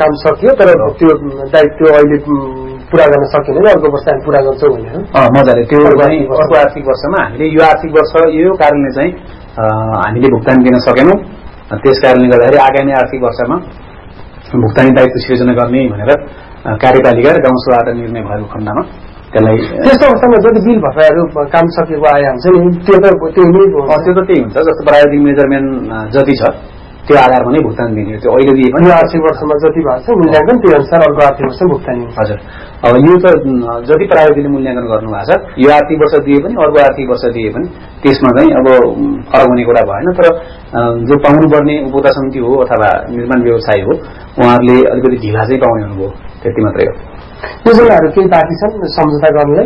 काम सकियो तर त्यो दायित्व अहिले पूरा गर्न सकिँदैन अर्को वर्ष हामी पूरा गर्छौँ भनेर मजाले त्यो पनि अर्को आर्थिक वर्षमा हामीले यो आर्थिक वर्ष यो कारणले चाहिँ हामीले भुक्तानी दिन सकेनौँ त्यस कारणले गर्दाखेरि आगामी आर्थिक वर्षमा भुक्तानी दायित्व सिर्जना गर्ने भनेर कार्यपालिका र गाउँ सभाबाट निर्णय भएको खण्डमा त्यसलाई त्यस्तो अवस्थामा जति बिल भत्ताहरू काम सकेको आइहाल्छ नि त्यो त त्यही हुन्छ जस्तो प्राविधिक मेजरमेन्ट जति छ त्यो आधारमा नै भुक्तानी दिने त्यो अहिले दिए पनि आर्थिक वर्षमा जति भएको छ मूल्याङ्कन त्यो अनुसार अर्को आर्थिक वर्ष भुक्तानी हजुर अब यो त जति प्राविधिकले मूल्याङ्कन गर्नुभएको छ यो आर्थिक वर्ष दिए पनि अर्को आर्थिक वर्ष दिए पनि त्यसमा चाहिँ अब फरक हुने कुरा भएन तर जो पाउनुपर्ने उपभोक्ता समिति हो अथवा निर्माण व्यवसाय हो उहाँहरूले अलिकति ढिला चाहिँ पाउने हुनुभयो त्यति मात्रै हो योजनाहरू केही बाँकी छन् सम्झौता गर्नलाई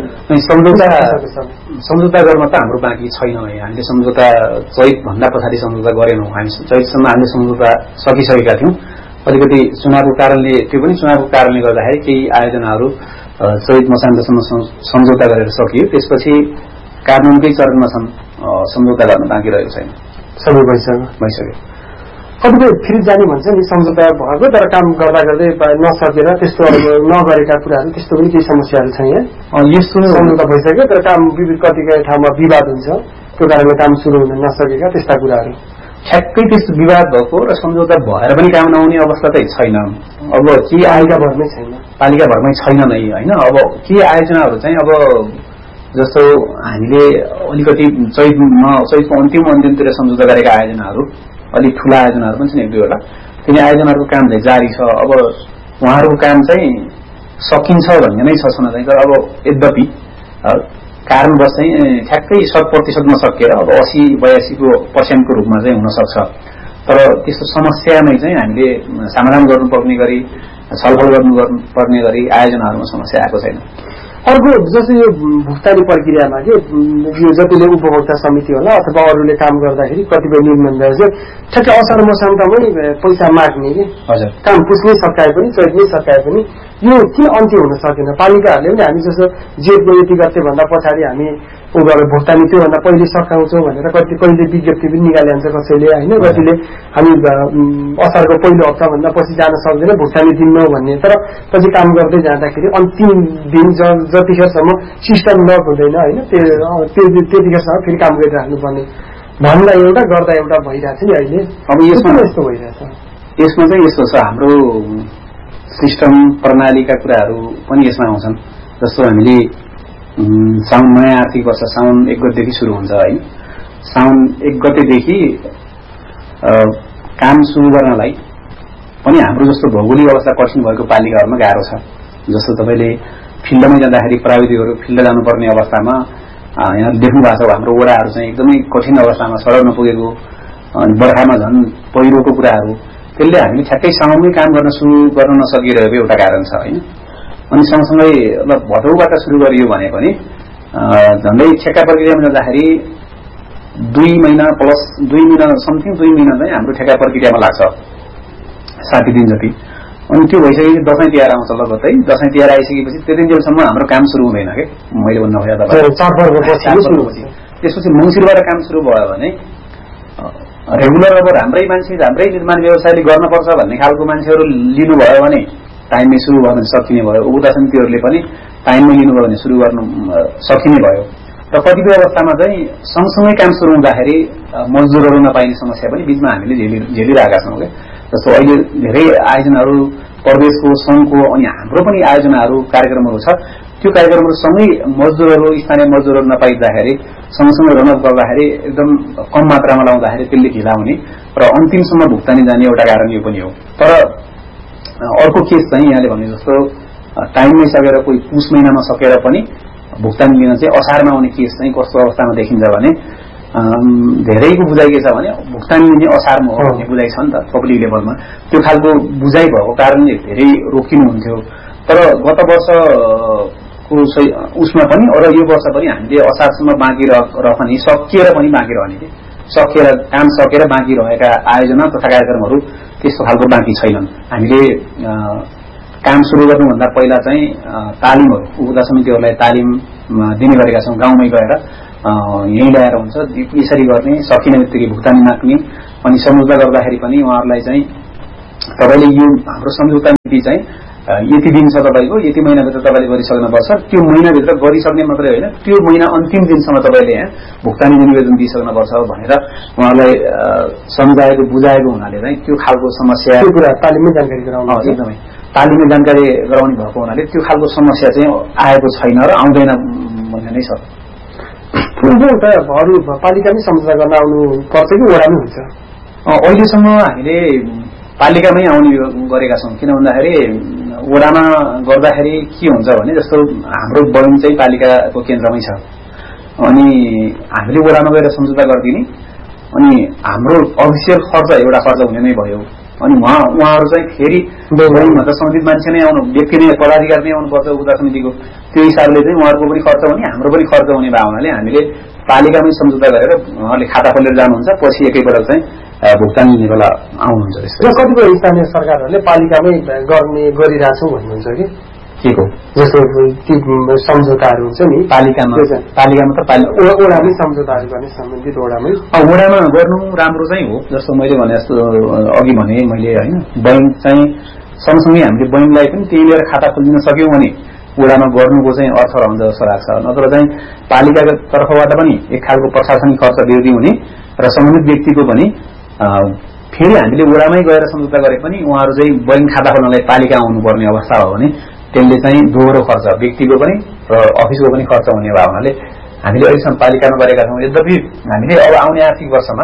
सम्झौता गर्न त हाम्रो बाँकी छैन हामीले सम्झौता चैतभन्दा पछाडि सम्झौता गरेनौँ हामी चैतसम्म हामीले सम्झौता सकिसकेका थियौँ अलिकति चुनावको कारणले त्यो पनि चुनावको कारणले गर्दाखेरि केही आयोजनाहरू चैत मसान्तसम्म सम्झौता गरेर सकियो त्यसपछि कानुनकै चरणमा सम्झौता गर्न बाँकी रहेको छैन सबै भइसक्यो कतिपय फेरि जाने भन्छ नि सम्झौता भएको तर काम गर्दा गर्दै नसकेर त्यस्तो नगरेका कुराहरू त्यस्तो पनि केही समस्याहरू छ यहाँ यस्तो सम्झौता भइसक्यो तर काम कतिपय ठाउँमा विवाद हुन्छ त्यो कारणले काम सुरु हुन नसकेका त्यस्ता कुराहरू ठ्याक्कै त्यस्तो विवाद भएको र सम्झौता भएर पनि काम नहुने अवस्था त छैन अब के पालिकाभरमै छैन पालिकाभरमै छैन नै होइन अब के आयोजनाहरू चाहिँ अब जस्तो हामीले अलिकति चैतको अन्तिमतिर सम्झौता गरेका आयोजनाहरू अलिक ठुला आयोजनाहरू पनि छन् एक दुईवटा तिनी आयोजनाहरूको काम चाहिँ जारी छ अब उहाँहरूको काम चाहिँ सकिन्छ भन्ने नै छ सुन चाहिँ तर अब यद्यपि कारणवश चाहिँ ठ्याक्कै 100% नसकेर अब 80-82% रूपमा चाहिँ हुन सक्छ तर त्यस्तो समस्यामै चाहिँ हामीले समाधान गर्नुपर्ने गरी छलफल गर्नुपर्ने गरी आयोजनाहरूमा समस्या आएको छैन अर्को जस्तो यो भुक्तानी प्रक्रियामा के यो जतिले उपभोक्ता समिति होला अथवा अरूले काम गर्दाखेरि कतिपय निर्णय चाहिँ ठ्याक्कै असार मसान्तमै पैसा माग्ने कि हजुर काम पुस्नै सकाए पनि चैतमै सकाए पनि यो किन अन्त्य हुन सकेन पालिकाहरूले पनि हामी जस्तो जेठको यति गते भन्दा पछाडि हामी भुक्तानी त्योभन्दा पहिले सकाउँछौँ भनेर कहिले विज्ञप्ति पनि निकालिहाल्छ कसैले होइन कतिले हामी असारको पहिलो हप्ताभन्दा पछि जान सक्दैन भुक्तानी दिन्नौँ भन्ने तर पछि काम गर्दै जाँदाखेरि अन्तिम दिन जतिखेरसम्म सिस्टम लक हुँदैन होइन त्यतिखेरसम्म फेरि काम गरिराख्नुपर्ने भन्दा एउटा गर्दा एउटा भइरहेछ नि अहिले अब यसमा यस्तो भइरहेछ यसमा चाहिँ यस्तो छ हाम्रो सिस्टम प्रणालीका कुराहरू पनि यसमा आउँछन् जस्तो हामीले साउन नयाँ आर्थिक वर्ष साउन 1 गतेदेखि सुरु हुन्छ है साउन 1 गतेदेखि काम सुरु गर्नलाई पनि हाम्रो जस्तो भौगोलिक अवस्था कठिन भएको पालिकाहरूमा गाह्रो छ जस्तो तपाईँले फिल्डमै जाँदाखेरि प्राविधिकहरू फिल्ड जानुपर्ने अवस्थामा यहाँ देख्नु भएको छ हाम्रो वडाहरू चाहिँ एकदमै कठिन अवस्थामा सडक नपुगेको बर्खामा झन् पहिरोको कुराहरू त्यसले हामीले ठ्याक्कै साउनमै काम सुरु गर्न नसकिरहेको एउटा कारण छ होइन अनि सँगसँगै भदौबाट सुरु गरियो भने पनि झन्डै ठेक्का प्रक्रियामा जाँदाखेरि 2 महिना प्लस 2 महिना समथिङ 2 महिना चाहिँ हाम्रो ठेक्का प्रक्रियामा लाग्छ 60 दिन जति अनि त्यो भइसकेपछि दसैँ तिहार आउँछ लगत्तै दसैँ तिहार आइसकेपछि त्यति दिनसम्म हाम्रो काम सुरु हुँदैन के मैले भन्नु खोजेँ त्यसपछि मङ्सिरबाट काम सुरु भयो भने रेगुलर अब राम्रै मान्छे राम्रै निर्माण व्यवसायले गर्नुपर्छ भन्ने खालको मान्छेहरू लिनुभयो भने टाइममै सुरु गर्न सकिने भयो उपभोक्ता समितिहरूले पनि टाइममै लिनुभयो भने सुरु गर्न सकिने भयो र कतिपय अवस्थामा चाहिँ सँगसँगै काम सुरु हुँदाखेरि मजदुरहरू नपाइने समस्या पनि बीचमा हामीले झेलिरहेका छौँ क्या जस्तो अहिले धेरै आयोजनाहरू प्रदेशको सङ्घको अनि हाम्रो पनि आयोजनाहरू कार्यक्रमहरू छ त्यो कार्यक्रमहरू सँगै मजदुरहरू स्थानीय मजदुरहरू नपाइँदाखेरि सँगसँगै रनअप गर्दाखेरि एकदम कम मात्रामा लाउँदाखेरि त्यसले ढिला हुने र अन्तिमसम्म भुक्तानी जाने एउटा कारण यो पनि हो तर अर्को केस चाहिँ यहाँले भने जस्तो टाइममै सकेर कोही पुस महिनामा सकेर पनि भुक्तानी लिन चाहिँ असारमा आउने केस चाहिँ कस्तो अवस्थामा देखिन्छ भने धेरैको बुझाइ के छ भने भुक्तानी लिने असारमा हो भन्ने बुझाइ छ नि त पब्लिक लेभलमा त्यो खालको बुझाइ भएको कारणले धेरै रोकिनुहुन्थ्यो तर गत वर्षको उसमा पनि र यो वर्ष पनि हामीले असारसम्म बाँकी रहने सकिएर पनि बाँकी रहने कि सकेर काम सकेर बाँकी रहेका आयोजना तथा कार्यक्रमहरू त्यस्तो खालको बाँकी छैनन् हामीले काम सुरु गर्नुभन्दा पहिला चाहिँ तालिमहरू उपभोक्ता समितिहरूलाई तालिम दिने गरेका छौँ गाउँमै गएर यहीँ ल्याएर हुन्छ यसरी गर्ने सकिने बित्तिकै भुक्तानी माग्ने अनि सम्झौता गर्दाखेरि पनि उहाँहरूलाई चाहिँ तपाईले यो हाम्रो सम्झौता नीति चाहिँ यति दिन छ तपाईको यति महिनाभित्र तपाईले गरिसक्नुपर्छ त्यो महिनाभित्र गरिसक्ने मात्रै होइन त्यो महिना अन्तिम दिनसम्म तपाईले यहाँ भुक्तानी निवेदन दिइसक्नुपर्छ भनेर उहाँलाई सम्झाएको बुझाएको हुनाले चाहिँ त्यो खालको समस्या त्यो कुरा तालिममै जानकारी गराउनु एकदमै तालिममै जानकारी गराउने भएको हुनाले त्यो खालको समस्या चाहिँ आएको छैन र आउँदैन भन्ने नै छ। अरू पालिकामै सम्झौता गर्न आउनु पर्छ कि वडामै हुन्छ? अहिलेसम्म हामीले पालिकामै आउने गरेका छौँ। किन भन्दाखेरि वडामा गर्दाखेरि के हुन्छ भने जस्तो हाम्रो बैङ्क चाहिँ पालिकाको केन्द्रमै छ अनि हामीले वडामा गएर सम्झौता गरिदिने अनि हाम्रो अफिसियल खर्च एउटा खर्च हुने नै भयो अनि उहाँहरू चाहिँ फेरि बैङ्कमा सम्बन्धित मान्छे नै आउनु व्यक्ति नै पदाधिकारी नै आउनुपर्छ उता समितिको त्यो हिसाबले चाहिँ उहाँहरूको पनि खर्च हुने हाम्रो पनि खर्च हुने भए हुनाले हामीले पालिकामै सम्झौता गरेर उहाँले खाता खोलेर जानुहुन्छ पछि एकैपटक चाहिँ भुक्तानी लिने बेला आउनुहुन्छ। र कतिपय स्थानीय सरकारहरूले पालिकामै गर्ने गरिरहेछौँ भन्नुहुन्छ कि के को जस्तो ती सम्झौताहरू हुन्छ नि पालिकामा त वडामै सम्झौताहरू गर्ने सम्बन्धित वडामा गर्नु राम्रो चाहिँ हो। जस्तो मैले भने जस्तो अघि भने मैले होइन बैङ्क चाहिँ सँगसँगै हामीले बैङ्कलाई पनि त्यही लिएर खाता खोलिदिन सक्यौँ भने वडामा गर्नुको चाहिँ अर्थ रहन्छ जस्तो लाग्छ। नत्र चाहिँ पालिकाको तर्फबाट पनि एक खालको प्रशासनिक खर्च बेहोरी हुने र सम्बन्धित व्यक्तिको पनि फेरि हामीले वडामै गएर सम्झौता गरे पनि उहाँहरू चाहिँ बैङ्क खाता खोल्नलाई पालिका आउनुपर्ने अवस्था हो भने त्यसले चाहिँ दोहोरो खर्च व्यक्तिको पनि र अफिसको पनि खर्च हुने भए हुनाले हामीले अहिलेसम्म पालिकामा गरेका छौँ। यद्यपि हामीले अब आउने आर्थिक वर्षमा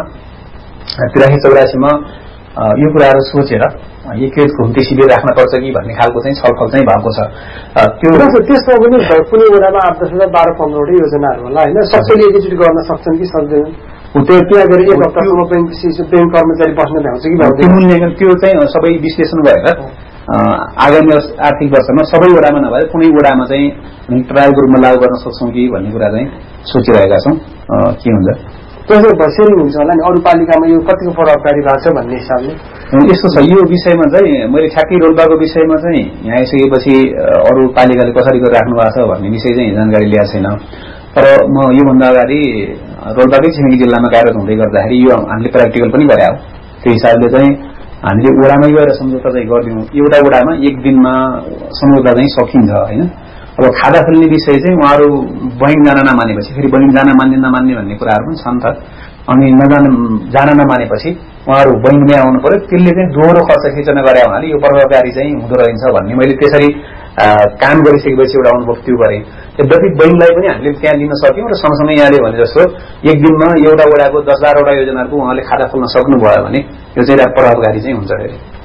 83-84मा यो कुराहरू सोचेर एकीकृत घुम्ती शिविर राख्नुपर्छ कि भन्ने खालको चाहिँ छलफल चाहिँ भएको छ। त्यसमा पनि कुनै वडामा 8-10-12-15 योजनाहरू होला होइन सबैले एकैचोटि गर्न सक्छन् कि सक्दैनन् त्यहाँ गएर एक हप्तासम्म ब्याङ्क कर्मचारी बस्न भ्याउँछ कि त्यो मूल्याङ्कन त्यो चाहिँ सबै विश्लेषण गरेर आगामी आर्थिक वर्षमा सबै वडामा नभएर कुनै वडामा चाहिँ ट्रायल ग्रुपमा लागू गर्न सक्छौँ कि भन्ने कुरा चाहिँ सोचिरहेका छौँ। के हुन्छ त्यो सेयरिङ हुन्छ होला नि अरू पालिकामा यो कतिको प्रभावकारी भएको छ भन्ने हिसाबले यस्तो छ। यो विषयमा चाहिँ मैले ठ्याक्कै रोल्पाको विषयमा चाहिँ यहाँ आइसकेपछि अरू पालिकाले कसरी गरिराख्नु भएको छ भन्ने विषय चाहिँ जानकारी ल्याएको छैन। तर म योभन्दा अगाडि रोल्पाकै छिमेकी जिल्लामा कार्यरत हुँदै गर्दाखेरि यो हामीले प्र्याक्टिकल पनि गरे हो। त्यो हिसाबले चाहिँ हामीले वडामै गएर सम्झौता चाहिँ गरिदिउँ एउटा वडामा एक दिनमा सम्झौता चाहिँ सकिन्छ होइन। अब खाता खोल्ने विषय चाहिँ उहाँहरू बैङ्क जान नमानेपछि फेरि बैङ्क जान मान्ने नमान्ने भन्ने कुराहरू पनि छन् त अनि जान नमानेपछि उहाँहरू बैङ्कमै आउनु पर्यो त्यसले चाहिँ दोहोरो खर्च सिर्जना गरे हुनाले यो प्रभावकारी चाहिँ हुँदो रहेछ भन्ने मैले त्यसरी काम गरिसकेपछि एउटा अनुभव त्यो गरेँ। यद्यपि बैङ्कलाई पनि हामीले त्यहाँ लिन सक्यौँ र सँगसँगै यहाँले भने जस्तो एक दिनमा एउटा वडाको 10-12वटा योजनाहरूको उहाँले खाता खोल्न सक्नुभयो भने यो चाहिँ प्रभावकारी चाहिँ हुन्छ।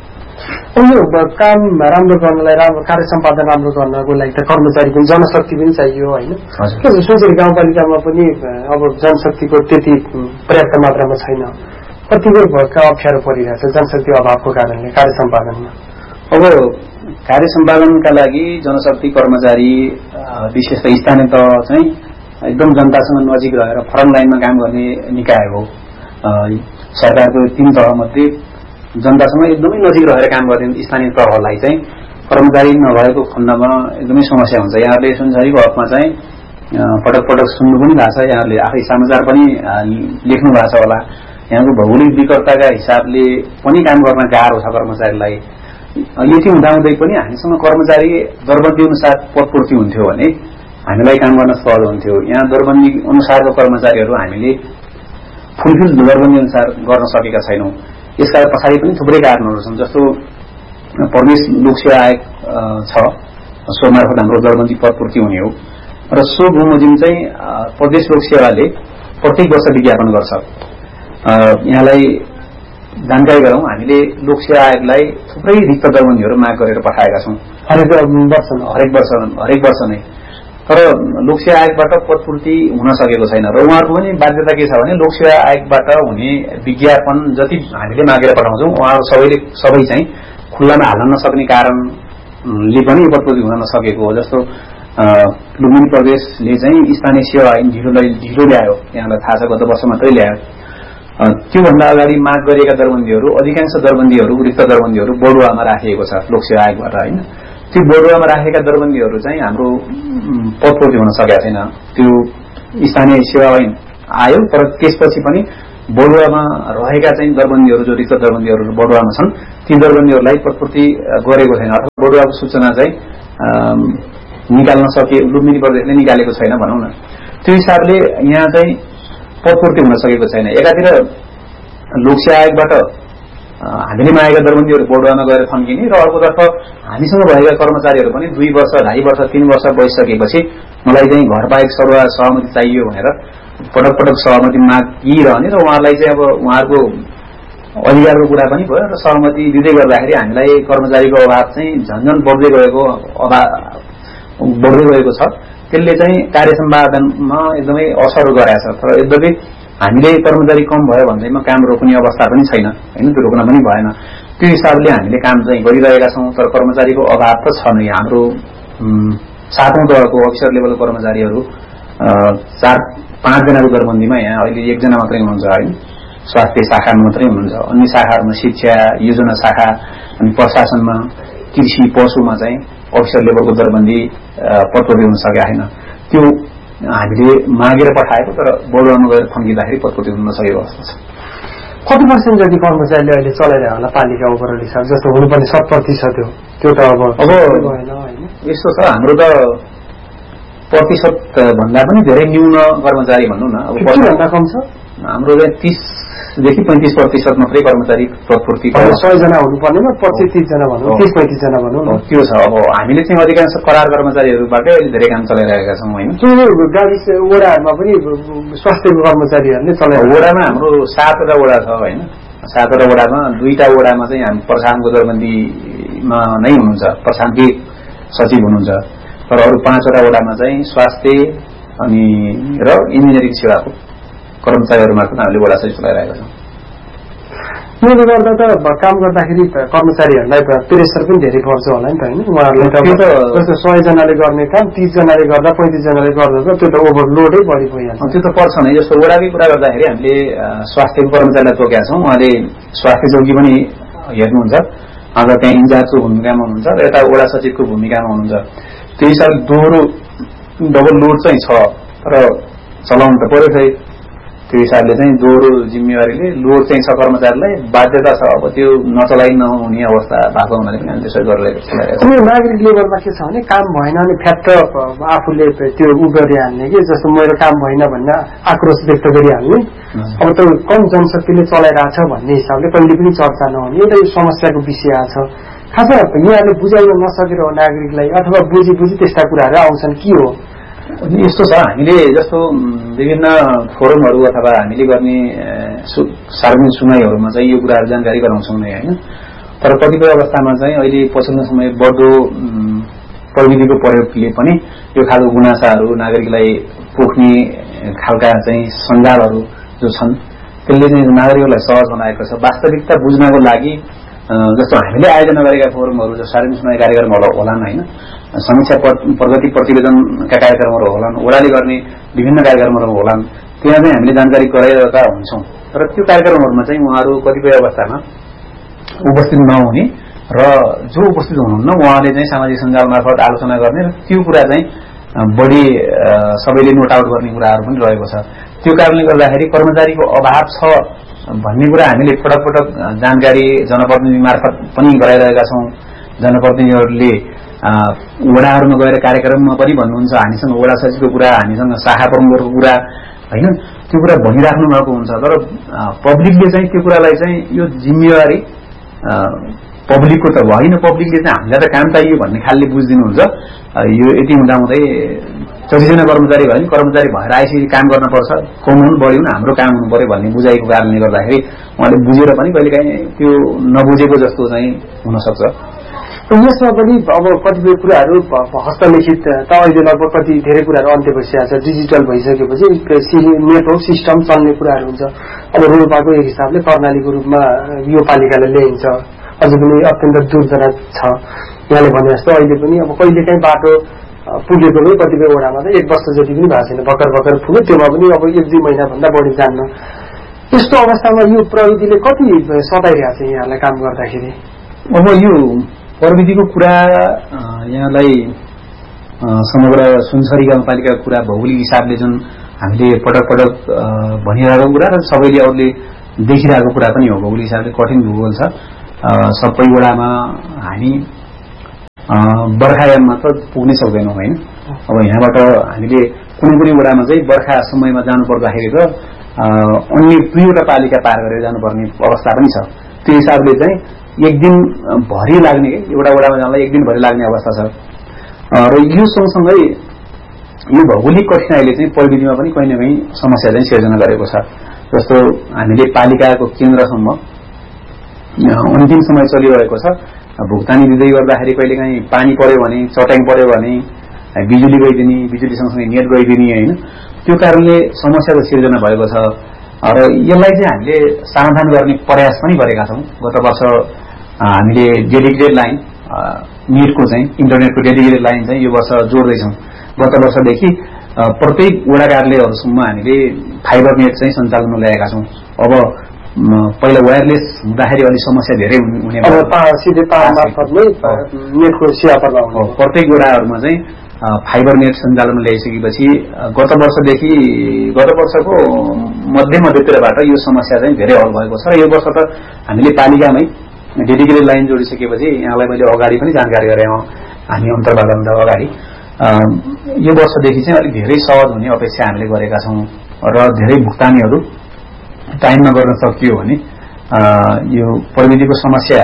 यो काम राम्रो गर्नलाई राम्रो कार्य सम्पादन राम्रो गर्नको लागि त कर्मचारी पनि जनशक्ति पनि चाहियो होइन। सुनसरी गाउँपालिकामा पनि अब जनशक्तिको त्यति पर्याप्त मात्रामा छैन कतिपय अप्ठ्यारो परिरहेछ जनशक्ति अभावको कारणले कार्य सम्पादनमा। अब कार्य सम्पादनका लागि जनशक्ति कर्मचारी विशेष त स्थानीय तह चाहिँ एकदम जनतासँग नजिक रहेर फ्रन्ट लाइनमा काम गर्ने निकाय हो। सरकारको 3 तहमध्ये जनतासँग एकदमै नजिक रहेर काम गर्ने स्थानीय तहलाई चाहिँ कर्मचारी नभएको खण्डमा एकदमै समस्या हुन्छ। यहाँहरूले सुनसरीको हकमा चाहिँ पटक पटक सुन्नु पनि भएको छ यहाँहरूले आफै समाचार पनि लेख्नु भएको छ होला। यहाँको भौगोलिक विकटताका हिसाबले पनि काम गर्न गाह्रो छ कर्मचारीलाई। यति हुँदाहुँदै पनि हामीसँग कर्मचारी दरबन्दी अनुसार पदपूर्ति हुन्थ्यो भने हामीलाई काम गर्न सहज हुन्थ्यो। यहाँ दरबन्दी अनुसारको कर्मचारीहरू हामीले फुलफिल दरबन्दी अनुसार गर्न सकेका छैनौँ। यसका पछाडि पनि थुप्रै कारणहरू छन्। जस्तो प्रदेश लोकसेवा आयोग छ सो मार्फत हाम्रो दरबन्दी पदपूर्ति हुने हो र सो बमोजिम चाहिँ प्रदेश लोकसेवाले प्रत्येक वर्ष विज्ञापन गर्छ। यहाँलाई जानकारी गरौँ हामीले लोकसेवा आयोगलाई थुप्रै रिक्त दरबन्दीहरू माग गरेर पठाएका छौँ हरेक वर्ष नै। तर लोकसेवा आयोगबाट पदपूर्ति हुन सकेको छैन र उहाँहरूको पनि बाध्यता के छ भने लोकसेवा आयोगबाट हुने विज्ञापन जति हामीले मागेर पठाउँछौँ उहाँहरू सबै चाहिँ खुल्लामा हाल्न नसक्ने कारणले पनि पदपूर्ति हुन नसकेको हो। जस्तो लुम्बिनी प्रदेशले चाहिँ स्थानीय सेवा ऐन ढिलो ल्यायो यहाँलाई थाहा छ गत वर्ष मात्रै ल्यायो। त्योभन्दा अगाडि माग गरिएका दरबन्दीहरू अधिकांश दरबन्दीहरू रिक्त दरबन्दीहरू बढुवामा राखिएको छ लोकसेवा आयोगबाट होइन। त्यो बढुवामा राखेका दरबन्दीहरू चाहिँ हाम्रो पदपूर्ति हुन सकेका छैन। त्यो स्थानीय सेवा ऐन आयो तर त्यसपछि पनि बडुवामा रहेका चाहिँ दरबन्दीहरू जो रिक्त दरबन्दीहरू बडुवामा छन् ती दरबन्दीहरूलाई पदपूर्ति गरेको छैन अथवा बडुवाको सूचना चाहिँ निकाल्न सके लुम्बिनी प्रदेशले निकालेको छैन भनौँ न। त्यो हिसाबले यहाँ चाहिँ पदपूर्ति हुन सकेको छैन। एकातिर लोकसेवा आयोगबाट हामीले मागेका दरबन्दीहरू बडुवामा गएर थन्किने र अर्कोतर्फ हामीसँग भएका कर्मचारीहरू पनि 2 वर्ष 2.5 वर्ष 3 वर्ष बसिसकेपछि मलाई चाहिँ घर बाहेक सरुवा सहमति चाहियो भनेर पटक पटक सहमति मागिरहने र उहाँहरूलाई चाहिँ अब उहाँहरूको अधिकारको कुरा पनि भयो र सहमति दिँदै गर्दाखेरि हामीलाई कर्मचारीको अभाव चाहिँ झन्झन बढ्दै गएको छ। त्यसले चाहिँ कार्य सम्पादनमा एकदमै असर गराएको छ। तर यद्यपि हामीले कर्मचारी कम भयो भन्दैमा काम रोक्ने अवस्था पनि छैन हैन, त्यो रोक्न पनि भएन। त्यो हिसाबले हामीले काम चाहिँ गरिरहेका छौँ। तर कर्मचारीको अभाव त छ नै। हाम्रो 7औं तहको अफिसर लेभलको कर्मचारीहरू 4-5 जनाको दरबन्दीमा यहाँ अहिले 1 जना मात्रै हुनुहुन्छ हैन, स्वास्थ्य शाखामा मात्रै हुनुहुन्छ। अन्य शाखाहरूमा शिक्षा, योजना शाखा अनि प्रशासनमा, कृषि, पशुमा चाहिँ अफिसर लेभलको दरबन्दी पदपूर्ति हुन सकेका छैन। त्यो हामीले मागेर पठाएको तर बडुवामा गएर थन्किँदाखेरि पदपूर्ति हुन नसकेको अवस्था छ। कति पर्सेन्ट जति कर्मचारीले अहिले चलाइरहे होला पालिका ओभरअल हिसाब जस्तो हुनुपर्ने 7% हो त्यो त अब भएन हैन। यस्तो छ, हाम्रो त प्रतिशत भन्दा पनि धेरै न्यून कर्मचारी भनौँ न। अब भन्दा कम छ हाम्रो चाहिँ 30 देखि 35% मात्रै कर्मचारी पदपूर्ति 100 जना हुनुपर्नेमा 25-30 जना भनौँ, 30-35 जना भनौँ न। त्यो छ। अब हामीले चाहिँ अधिकांश करार कर्मचारीहरूबाटै अहिले धेरै काम चलाइरहेका छौँ हैन। त्यो गाविस वडाहरूमा पनि स्वास्थ्यको कर्मचारीहरूले चलाइरहेका। वडामा हाम्रो 7वटा वडा छ हैन। 7वटा वडामा 2टा वडामा चाहिँ हामी प्रशासनको दरबन्दीमा नै हुनुहुन्छ, प्रशासनकै सचिव हुनुहुन्छ। तर अरू 5वटा वडामा चाहिँ स्वास्थ्य अनि र इन्जिनियरिङ सेवाको कर्मचारीहरू मार्फत हामीले वडा सचिव चलाइरहेका छौँ। यसले गर्दा त काम गर्दाखेरि कर्मचारीहरूलाई प्रेसर पनि धेरै पर्छ होला नि त हैन। उहाँहरूले त जस्तो 100 जनाले गर्ने काम 30 जनाले गर्दा 35 जनाले गर्दा त त्यो त ओभरलोडै बढी भइहाल्छ। त्यो त पर्छ नै। जस्तो वडाकै कुरा गर्दाखेरि हामीले स्वास्थ्यको कर्मचारीलाई तोकेका छौँ। उहाँले स्वास्थ्य चौकी पनि हेर्नुहुन्छ, अझ त्यहाँ इन्चार्जको भूमिकामा हुनुहुन्छ र यता वडा सचिवको भूमिकामा हुनुहुन्छ। त्यो हिसाबले दोहोरो डबल लोड चाहिँ छ र चलाउनु त पर्यो खै। त्यो हिसाबले चाहिँ दोहोरो जिम्मेवारीले लोड चाहिँ छ, कर्मचारीलाई बाध्यता छ। अब त्यो नचलाइ नहुने अवस्था भएको हुनाले पनि हामी त्यसरी गरिरहेको छौँ। नागरिक लेभलमा के छ भने काम भएन भने फ्याट आफूले त्यो गरिहाल्ने कि जस्तो मेरो काम भएन भन्ने आक्रोश व्यक्त गरिहाल्ने। अब त कम जनशक्तिले चलाइरहेछ भन्ने हिसाबले कहिले पनि चर्चा नहुने एउटा यो समस्याको विषय छ। खास यहाँले बुझाउन नसकेर हो नागरिकलाई अथवा बुझी त्यस्ता कुराहरू आउँछन् के हो? यस्तो छ, हामीले जस्तो विभिन्न फोरमहरू अथवा हामीले गर्ने सार्वजनिक सुनाइहरूमा चाहिँ यो कुराहरू जानकारी गराउँछौँ नै हैन। तर कतिपय अवस्थामा चाहिँ अहिले पछिल्लो समय बढ्दो प्रविधिको प्रयोगले पनि यो खालको गुनासाहरू नागरिकलाई पोख्ने खालका चाहिँ सञ्जालहरू जो छन् त्यसले चाहिँ नागरिकहरूलाई सहज बनाएको छ। वास्तविकता बुझ्नको लागि जस्तो हामीले आयोजना गरेका फोरमहरू जो सार्वजनिक सुनाइ कार्यक्रमहरू होलान् हैन, समीक्षा प्रगति प्रतिवेदनका कार्यक्रमहरू होलान्, वडाले गर्ने विभिन्न कार्यक्रमहरू होलान्, त्यहाँ चाहिँ हामीले जानकारी गराइरहेका हुन्छौँ। तर त्यो कार्यक्रमहरूमा चाहिँ उहाँहरू कतिपय अवस्थामा उपस्थित नहुने र जो उपस्थित हुनुहुन्न उहाँले चाहिँ सामाजिक सञ्जाल मार्फत आलोचना गर्ने र त्यो कुरा चाहिँ बढी सबैले नोट आउट गर्ने कुराहरू पनि रहेको छ। त्यो कारणले गर्दाखेरि कर्मचारीको अभाव छ भन्ने कुरा हामीले पटक पटक जानकारी जनप्रतिनिधि मार्फत पनि गराइरहेका छौँ। जनप्रतिनिधिहरूले वडाहरूमा गएर कार्यक्रममा पनि भन्नुहुन्छ हामीसँग वडा सचिवको कुरा, हामीसँग शाखा प्रमुखहरूको कुरा हैन, त्यो कुरा भनिराख्नु भएको हुन्छ। तर पब्लिकले चाहिँ त्यो कुरालाई चाहिँ यो जिम्मेवारी पब्लिकको त होइन, पब्लिकले चाहिँ हामीलाई त काम चाहियो भन्ने खालले बुझिदिनुहुन्छ। यो यति हुँदाहुँदै 24 जना कर्मचारी भयो नि कर्मचारी भएर आएपछि काम गर्नुपर्छ, कम हुनु बढी हुनु हाम्रो काम हुनु पर्यो भन्ने बुझाइको कारणले गर्दाखेरि उहाँले बुझेर पनि कहिलेकाहीँ त्यो नबुझेको जस्तो चाहिँ हुन सक्छ। यसमा पनि अब कतिपय कुराहरू हस्तलिखित त अहिले लगभग कति धेरै कुराहरू अन्त्य भइसकेको छ। डिजिटल भइसकेपछि नेटवर्क सिस्टम चल्ने कुराहरू हुन्छ। अब रोल्पाको एक हिसाबले कर्णालीको रूपमा यो पालिकाले ल्याइन्छ, अझै पनि अत्यन्त दूरदराज छ। यहाँले भने जस्तो अहिले पनि अब कहिलेकाहीँ बाटो पुगेको पनि कतिपय वडामा त 1 वर्ष जति पनि भएको छैन, भर्खर पुग्यो, त्योमा पनि अब 1-2 महिनाभन्दा बढी जान्न। यस्तो अवस्थामा यो प्रविधिले कति सताइरहेको छ यहाँलाई काम गर्दाखेरि? अब यो प्रविधिको कुरा यहाँलाई समग्र सुनसरी गाउँपालिकाको कुरा भौगोलिक हिसाबले जुन हामीले पटक पटक भनिरहेको कुरा र सबैले अरूले देखिरहेको कुरा पनि हो। भौगोलिक हिसाबले कठिन भूगोल छ। सबै वडामा हामी बर्खायाममा त पुग्नै सक्दैनौँ होइन। अब यहाँबाट हामीले कुनै कुनै वडामा चाहिँ बर्खा समयमा जानुपर्दाखेरि त अन्य 2वटा पालिका पार गरेर जानुपर्ने अवस्था पनि छ। त्यो हिसाबले चाहिँ एक दिन भरि लाग्ने एउटा वडामा जानलाई एक दिन भरि लाग्ने अवस्था छ। र यो सँगसँगै यो भौगोलिक कठिनाइले चाहिँ प्रविधिमा पनि कहीँ न कहीँ समस्या चाहिँ सिर्जना गरेको छ। जस्तो हामीले पालिकाको केन्द्रसम्म अन्तिम समय चलिरहेको छ। भुक्तानी दिँदै गर्दाखेरि कहिलेकाहीँ पानी पर्यो भने, चट्याङ पर्यो भने बिजुली गइदिने, बिजुली सँगसँगै नेट गइदिने होइन। त्यो कारणले समस्या त सिर्जना भएको छ। र यसलाई चाहिँ हामीले समाधान गर्ने प्रयास पनि गरेका छौँ। गत वर्ष हामीले डेडिकेटेड लाइन नेटको चाहिँ इन्टरनेटको डेडिकेटेड लाइन चाहिँ यो वर्ष जोड्दैछौँ। गत वर्षदेखि प्रत्येक वडा कार्यालयहरूसम्म हामीले फाइबर नेट चाहिँ सञ्चालनमा ल्याएका छौँ। अब पहिला वायरलेस हुँदाखेरि अलि समस्या धेरै हुने प्रत्येक वडाहरूमा चाहिँ फाइबर नेट सञ्चालनमा ल्याइसकेपछि गत वर्षको मध्यतिरबाट यो समस्या चाहिँ धेरै हल भएको छ। र यो वर्ष त हामीले पालिकामै डेडिकेटेड लाइन जोडिसकेपछि यहाँलाई मैले अगाडि पनि जानकारी गरेँ हामी अन्तर्वार्ताभन्दा अगाडि यो वर्षदेखि चाहिँ अलिक धेरै सहज हुने अपेक्षा हामीले गरेका छौँ। र धेरै भुक्तानीहरू टाइममा गर्न सकियो भने यो प्रविधिको समस्या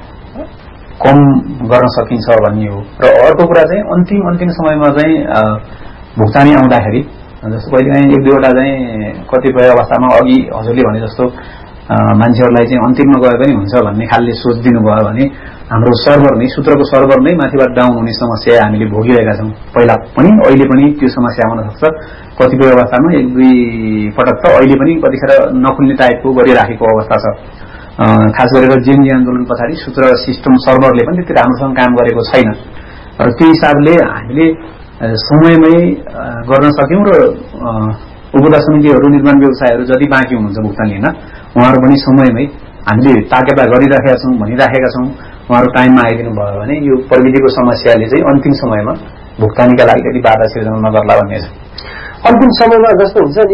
कम गर्न सकिन्छ भन्ने हो। र अर्को कुरा चाहिँ अन्तिम समयमा चाहिँ भुक्तानी आउँदाखेरि जस्तो कहिलेकाहीँ 1-2वटा चाहिँ कतिपय अवस्थामा अघि हजुरले भने जस्तो मान्छेहरूलाई चाहिँ अन्तिममा गए पनि हुन्छ भन्ने खालले सोच दिनुभयो भने हाम्रो सर्भर नै सूत्रको सर्भर नै माथिबाट डाउन हुने समस्या हामीले भोगिरहेका छौँ। पहिला पनि अहिले पनि त्यो समस्या आउन सक्छ। कतिपय अवस्थामा 1-2 पटक त अहिले पनि कतिखेर नखुल्ने टाइपको गरिराखेको अवस्था छ। खास गरेर जेएनजी आन्दोलन पछाडि सूत्र सिस्टम सर्भरले पनि त्यति राम्रोसँग काम गरेको छैन। र त्यो हिसाबले हामीले समयमै गर्न सक्यौँ। र उपभोक्ता समितिहरू, निर्माण व्यवसायहरू जति बाँकी हुनुहुन्छ भुक्तानी लिन उहाँहरू पनि समयमै हामीले ताकेता गरिराखेका छौँ, भनिराखेका छौँ। उहाँहरू टाइममा आइदिनु भयो भने यो प्रविधिको समस्याले चाहिँ अन्तिम समयमा भुक्तानीका लागि त्यति बाधा सिर्जना नगर्ला भन्ने छ। अन्तिम समयमा जस्तो हुन्छ नि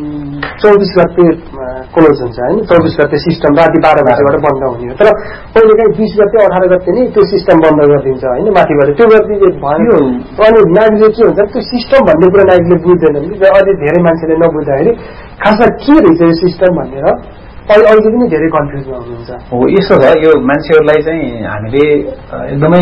24 गते क्लोज हुन्छ होइन। 24 गते सिस्टम राति 12 बजेबाट बन्द हुने हो। तर कहिलेकाहीँ 20 गते 18 गते नै त्यो सिस्टम बन्द गरिदिन्छ होइन माथिबाट। त्यो गरिदिए भयो अनि नागरिकले के हुन्छ त्यो सिस्टम भन्ने कुरा नागरिकले बुझ्दैनन्। अलि धेरै मान्छेले नबुझ्दाखेरि खासमा के रहेछ यो सिस्टम भनेर अहिले पनि धेरै कन्फ्युजमा हुनुहुन्छ। हो यसो छ। यो मान्छेहरूलाई चाहिँ हामीले एकदमै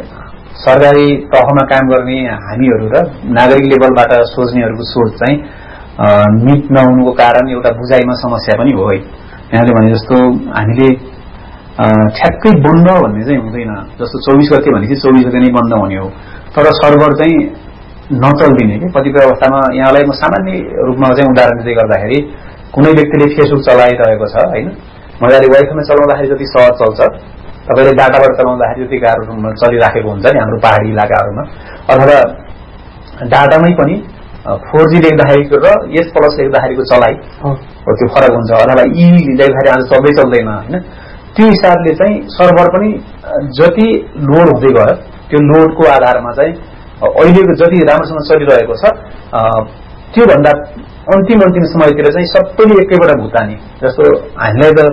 सरकारी तहमा काम गर्ने हामीहरू र नागरिक लेभलबाट सोच्नेहरूको सोच चाहिँ मिट नहुनुको कारण एउटा बुझाइमा समस्या पनि हो है। यहाँले भने जस्तो हामीले ठ्याक्कै बन्द भन्ने चाहिँ हुँदैन। जस्तो 24 गते भनेपछि 24 गते नै बन्द हुने हो। तर सर्भर चाहिँ नचल्दिने कि कतिपय अवस्थामा यहाँलाई म सामान्य रूपमा चाहिँ उदाहरण दिँदै गर्दाखेरि कुनै व्यक्तिले फेसबुक चलाइरहेको छ होइन, मजाले वाइफाईमा चलाउँदाखेरि जति सहज चल्छ तपाईँले डाटाबाट चलाउँदाखेरि त्यति गाह्रो चलिराखेको हुन्छ नि हाम्रो पहाडी इलाकाहरूमा। अथवा डाटामै पनि 4G लेख्दाखेरिको र S+ लेख्दाखेरिको चलाइ त्यो फरक हुन्छ। अथवा E लेख्दाखेरि आज चल्दैन होइन। त्यो हिसाबले चाहिँ सर्भर पनि जति लोड हुँदै गयो त्यो लोडको आधारमा चाहिँ अहिलेको जति राम्रोसँग चलिरहेको छ त्योभन्दा अन्तिम समयतिर चाहिँ सबैले एकैबाट भुक्तानी। जस्तो हामीलाई त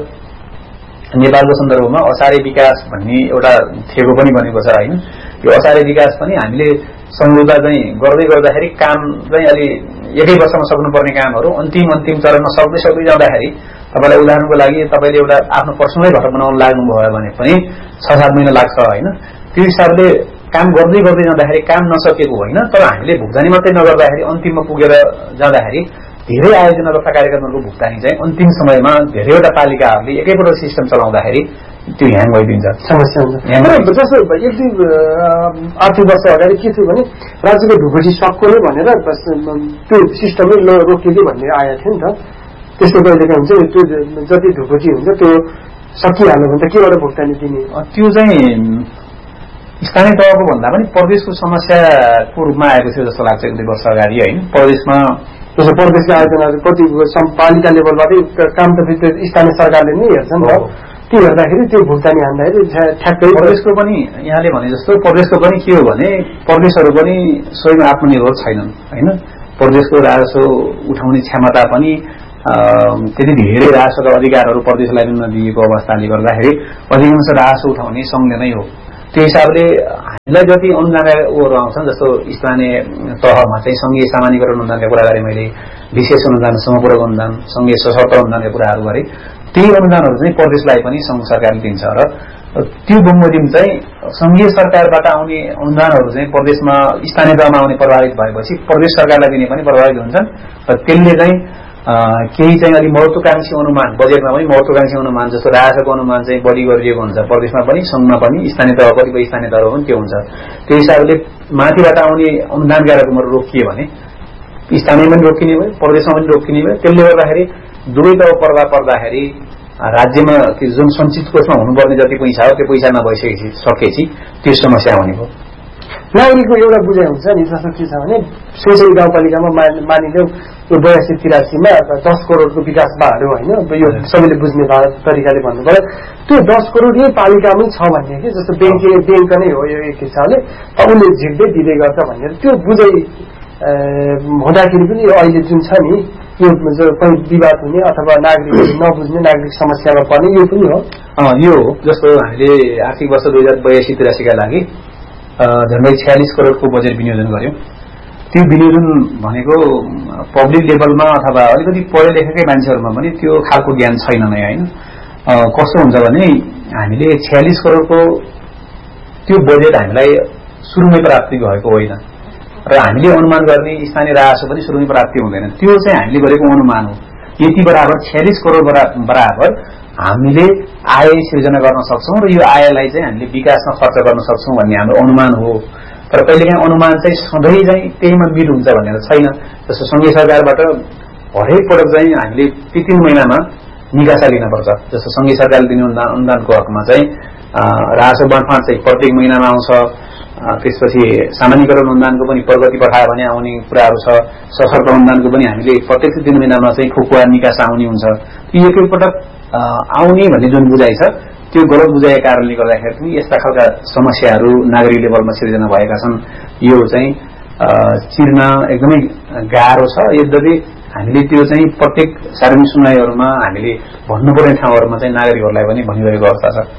नेपालको सन्दर्भमा असारे विकास भन्ने एउटा थेगो पनि बनेको छ होइन। यो असारे विकास पनि हामीले सम्झौता चाहिँ गर्दै गर्दाखेरि काम चाहिँ अलि एकै वर्षमा सक्नुपर्ने कामहरू अन्तिम चरणमा सक्दै जाँदाखेरि तपाईँलाई उदाहरणको लागि तपाईँले एउटा आफ्नो पर्सनलै घर बनाउन लाग्नुभयो भने पनि 6-7 महिना लाग्छ होइन। त्यो हिसाबले काम गर्दै जाँदाखेरि काम नसकेको होइन, तर हामीले भुक्तानी मात्रै नगर्दाखेरि अन्तिममा पुगेर जाँदाखेरि धेरै आयोजना तथा कार्यक्रमहरूको भुक्तानी चाहिँ अन्तिम समयमा धेरैवटा पालिकाहरूले एकैपल्ट सिस्टम चलाउँदाखेरि त्यो ह्याङ भइदिन्छ, समस्या हुन्छ। जस्तो 1-2 आर्थिक वर्ष अगाडि के थियो भने राज्यको ढुकुटी सक्ने भनेर त्यो सिस्टमै रोकिदियो भन्ने आएको थियो नि त। त्यस्तो कहिलेकाहीँ हुन्छ त्यो जति ढुकुटी हुन्छ त्यो सकिहाल्यो भने त केबाट भुक्तानी दिने? त्यो चाहिँ स्थानीय तहको भन्दा पनि प्रदेशको समस्याको रूपमा आएको थियो जस्तो लाग्छ 1-2 वर्ष अगाडि होइन। प्रदेशमा जस्तो प्रदेशको आयोजना कति पालिका लेभलबाटै काम त स्थानीय सरकारले नै हेर्छ नि त। त्यो हेर्दाखेरि त्यो भुक्तानी हान्दाखेरि ठ्याक्कै प्रदेशको पनि यहाँले भने जस्तो प्रदेशको पनि के हो भने प्रदेशहरू पनि स्वयं आत्मनिर्भर छैनन् होइन। प्रदेशको राजस्व उठाउने क्षमता पनि त्यति धेरै राजस्वका अधिकारहरू प्रदेशलाई पनि नदिएको अवस्थाले गर्दाखेरि अधिकांश राजस्व उठाउने संघले नै हो। त्यो हिसाबले हामीलाई जति अनुदानहरू आउँछन्, जस्तो स्थानीय तहमा चाहिँ संघीय सामान्यीकरण अनुदानका कुरा गरेँ मैले, विशेष अनुदान, समपूरक अनुदान, संघीय सशर्त अनुदानका कुराहरू गरेँ। त्यही अनुदानहरू चाहिँ प्रदेशलाई पनि संघ सरकारले दिन्छ र त्यो बमोजिम चाहिँ संघीय सरकारबाट आउने अनुदानहरू चाहिँ प्रदेशमा स्थानीय तहमा आउने प्रभावित भएपछि प्रदेश सरकारलाई दिने पनि प्रभावित हुन्छन् र त्यसले चाहिँ केही चाहिँ अलिक महत्वाकांक्षी अनुमान, बजेटमा पनि महत्वाकांक्षी अनुमान जस्तो राजस्वको अनुमान चाहिँ बढी गरिएको हुन्छ प्रदेशमा पनि, संघमा पनि, स्थानीय तह कतिपय स्थानीय तहमा पनि त्यो हुन्छ। त्यो हिसाबले माथिबाट आउने अनुदानका रकमहरू रोकिए भने स्थानीयमा पनि रोकिने भयो, प्रदेशमा पनि रोकिने भयो। त्यसले गर्दाखेरि दुवै तह प्रभाव पर्दाखेरि राज्यमा जुन सञ्चित कोषमा हुनुपर्ने जति पैसा हो त्यो पैसा नभइसकेपछि त्यो समस्या हुने भयो। नागरिकको एउटा बुझाइ हुन्छ नि, जस्तो के छ भने सोसेरी गाउँपालिकामा मानिदेऊ यो 82-83मा 10 करोडको विकास बाह्रो होइन, यो सबैले बुझ्ने तरिकाले भन्नु पर्यो। त्यो 10 करोड यही पालिकामै छ भन्ने कि जस्तो ब्याङ्क नै हो यो एक हिसाबले, उसले झिक्दै दिँदै गर्छ भनेर त्यो बुझाइ हुँदाखेरि पनि यो अहिले जुन छ नि यो कहीँ विवाद हुने अथवा नागरिकले नबुझ्ने, नागरिक समस्यामा पर्ने यो पनि हो। यो हो। जस्तो हामीले आर्थिक वर्ष 2082-83 का लागि झन्डै 46 करोडको बजेट विनियोजन गर्यौं। त्यो विनियोजन भनेको पब्लिक लेभलमा अथवा अलिकति पढे लेखेकै मान्छेहरूमा पनि त्यो खालको ज्ञान छैन नै हैन। कस्तो हुन्छ भने हामीले 46 करोडको त्यो बजेट हामीलाई सुरुमै प्राप्ति भएको होइन र हामीले अनुमान गर्ने स्थानीय राजस्व पनि सुरुमै प्राप्ति हुँदैन। त्यो चाहिँ हामीले गरेको अनुमान हो। यति बराबर 46 करोड बराबर हामीले आय सृजना गर्न सक्छौं र यो आयलाई चाहिँ हामीले विकासमा खर्च गर्न सक्छौं भन्ने हाम्रो अनुमान हो। तर कहिलेकाहीँ अनुमान चाहिँ सधैँ चाहिँ त्यहीमा मिट हुन्छ भनेर छैन। जस्तो संघीय सरकारबाट हरेक पटक चाहिँ हामीले 3 महिनामा निकासा लिनुपर्छ। जस्तो संघीय सरकारले दिने अनुदानको हकमा चाहिँ राजस्व बाँडफाँड चाहिँ प्रत्येक महिनामा आउँछ। त्यसपछि सामान्यीकरण अनुदानको पनि प्रगति पठायो भने आउने कुराहरू छ। सशर्त अनुदानको पनि हामीले प्रत्येक 3 महिनामा चाहिँ खुकुवा निकासा आउने हुन्छ। यो एकैपटक आउने भन्ने जुन बुझाइ छ त्यो गलत बुझाइका कारणले गर्दाखेरि पनि यस्ता खालका समस्याहरू नागरिक लेभलमा सिर्जना भएका छन्। यो चाहिँ चिर्न एकदमै गाह्रो छ। यद्यपि हामीले त्यो चाहिँ प्रत्येक सार्वजनिक सुनवाईहरूमा हामीले भन्नुपर्ने ठाउँहरूमा चाहिँ नागरिकहरूलाई पनि भनिरहेको अवस्था छ।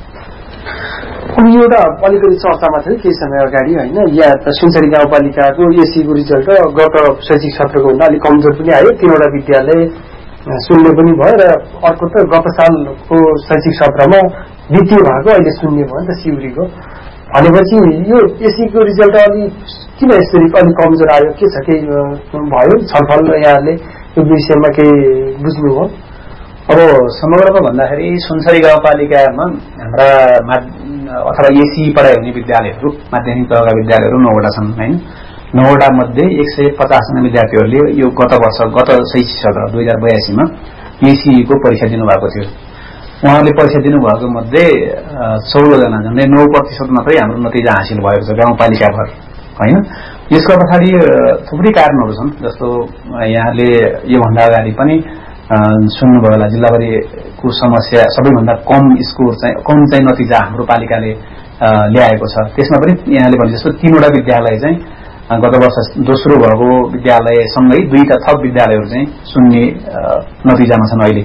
अब एउटा अलिकति चर्चामा थियो केही समय अगाडि होइन, यहाँ सुनसरी गाउँपालिकाको एसीको रिजल्ट गत शैक्षिक सत्रको भन्दा अलिक कमजोर पनि आयो। 3वटा विद्यालय शून्य पनि भयो र अर्को त गत सालको शैक्षिक सत्रमा द्वितीय भएको अहिले शून्य भयो नि त सिउरीको। भनेपछि यो एसीको रिजल्ट अलि किन यसरी अलिक कमजोर आयो, के छ, केही भयो छलफल यहाँले यो विषयमा केही बुझ्नुभयो? अब समग्रमा भन्दाखेरि सुनसरी गाउँपालिकामा हाम्रा अथवा एसी पढाइ हुने विद्यालयहरू माध्यमिक तहका विद्यालयहरू 9वटा छन् हैन। 9वटा मध्ये 150 जना विद्यार्थीहरूले यो गत शैक्षिक सत्र 2082 मा एसीको परीक्षा दिनुभएको थियो। उहाँहरूले परीक्षा दिनुभएको मध्ये 16 जना झन्डै 9% मात्रै हाम्रो नतिजा हासिल भएको छ गाउँपालिकाभर हैन। यसको पछाडि थुप्रै कारणहरू छन्। जस्तो यहाँले योभन्दा अगाडि पनि सुन्नुभयो होला, जिल्लाभरिको समस्या सबैभन्दा कम स्कोर चाहिँ कम चाहिँ नतिजा हाम्रो पालिकाले ल्याएको छ। त्यसमा पनि यहाँले भने जस्तो 3वटा विद्यालय चाहिँ गत वर्ष दोस्रो भएको विद्यालयसँगै 2टा थप विद्यालयहरू चाहिँ शून्य नतिजामा छन् अहिले।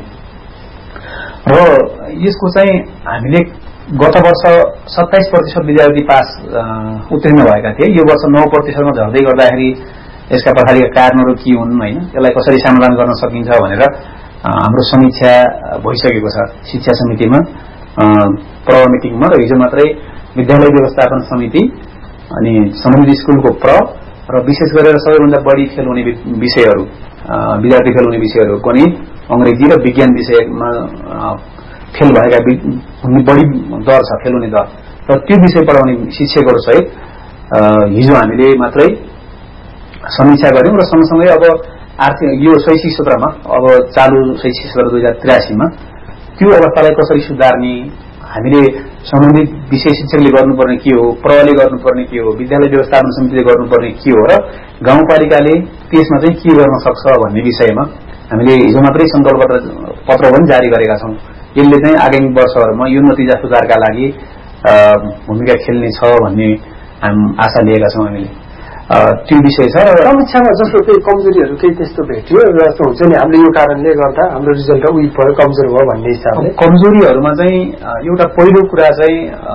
र यसको चाहिँ हामीले गत वर्ष 27% विद्यार्थी पास उत्तीर्ण भएका थिए। यो वर्ष 9% मा झर्दै गर्दाखेरि यसका पछाडिका कारणहरू के हुन् हैन, यसलाई कसरी समाधान गर्न सकिन्छ भनेर हाम्रो समीक्षा भइसकेको छ शिक्षा समितिमा, प्र मिटिङमा। र हिजो मात्रै विद्यालय व्यवस्थापन समिति अनि सम्बन्धित स्कुलको प्र र विशेष गरेर सबैभन्दा बढी फेल हुने विषयहरू, विद्यार्थी फेल हुने विषयहरू गणित, अंग्रेजी र विज्ञान विषयमा फेल भएका बढी दर छ, फेल हुने दर। र त्यो विषय पढाउने शिक्षकहरू सहित हिजो हामीले मात्रै समीक्षा गर्यौं। र सँगसँगै अब आर्थिक यो शैक्षिक सत्रमा अब चालू शैक्षिक सत्र 2083 मा त्यो अवस्थालाई कसरी सुधार्ने, हामीले सम्बन्धित विषय शिक्षकले गर्नुपर्ने के हो, प्रले गर्नुपर्ने के हो, विद्यालय व्यवस्थापन समितिले गर्नुपर्ने के हो र गाउँपालिकाले त्यसमा चाहिँ के गर्न सक्छ भन्ने विषयमा हामीले हिजो मात्रै संकल्प पत्र पनि जारी गरेका छौं। यसले चाहिँ आगामी वर्षहरूमा यो नतिजा सुधारका लागि भूमिका खेल्ने छ भन्ने आशा लिएका छौं हामीले। त्यो विषय छ। र समीक्षामा जस्तो केही कमजोरीहरू केही त्यस्तो भेटियो जस्तो हुन्छ नि हामीले यो कारणले गर्दा हाम्रो रिजल्ट उइक भयो कमजोर भयो भन्ने हिसाबले? कमजोरीहरूमा चाहिँ एउटा पहिलो कुरा चाहिँ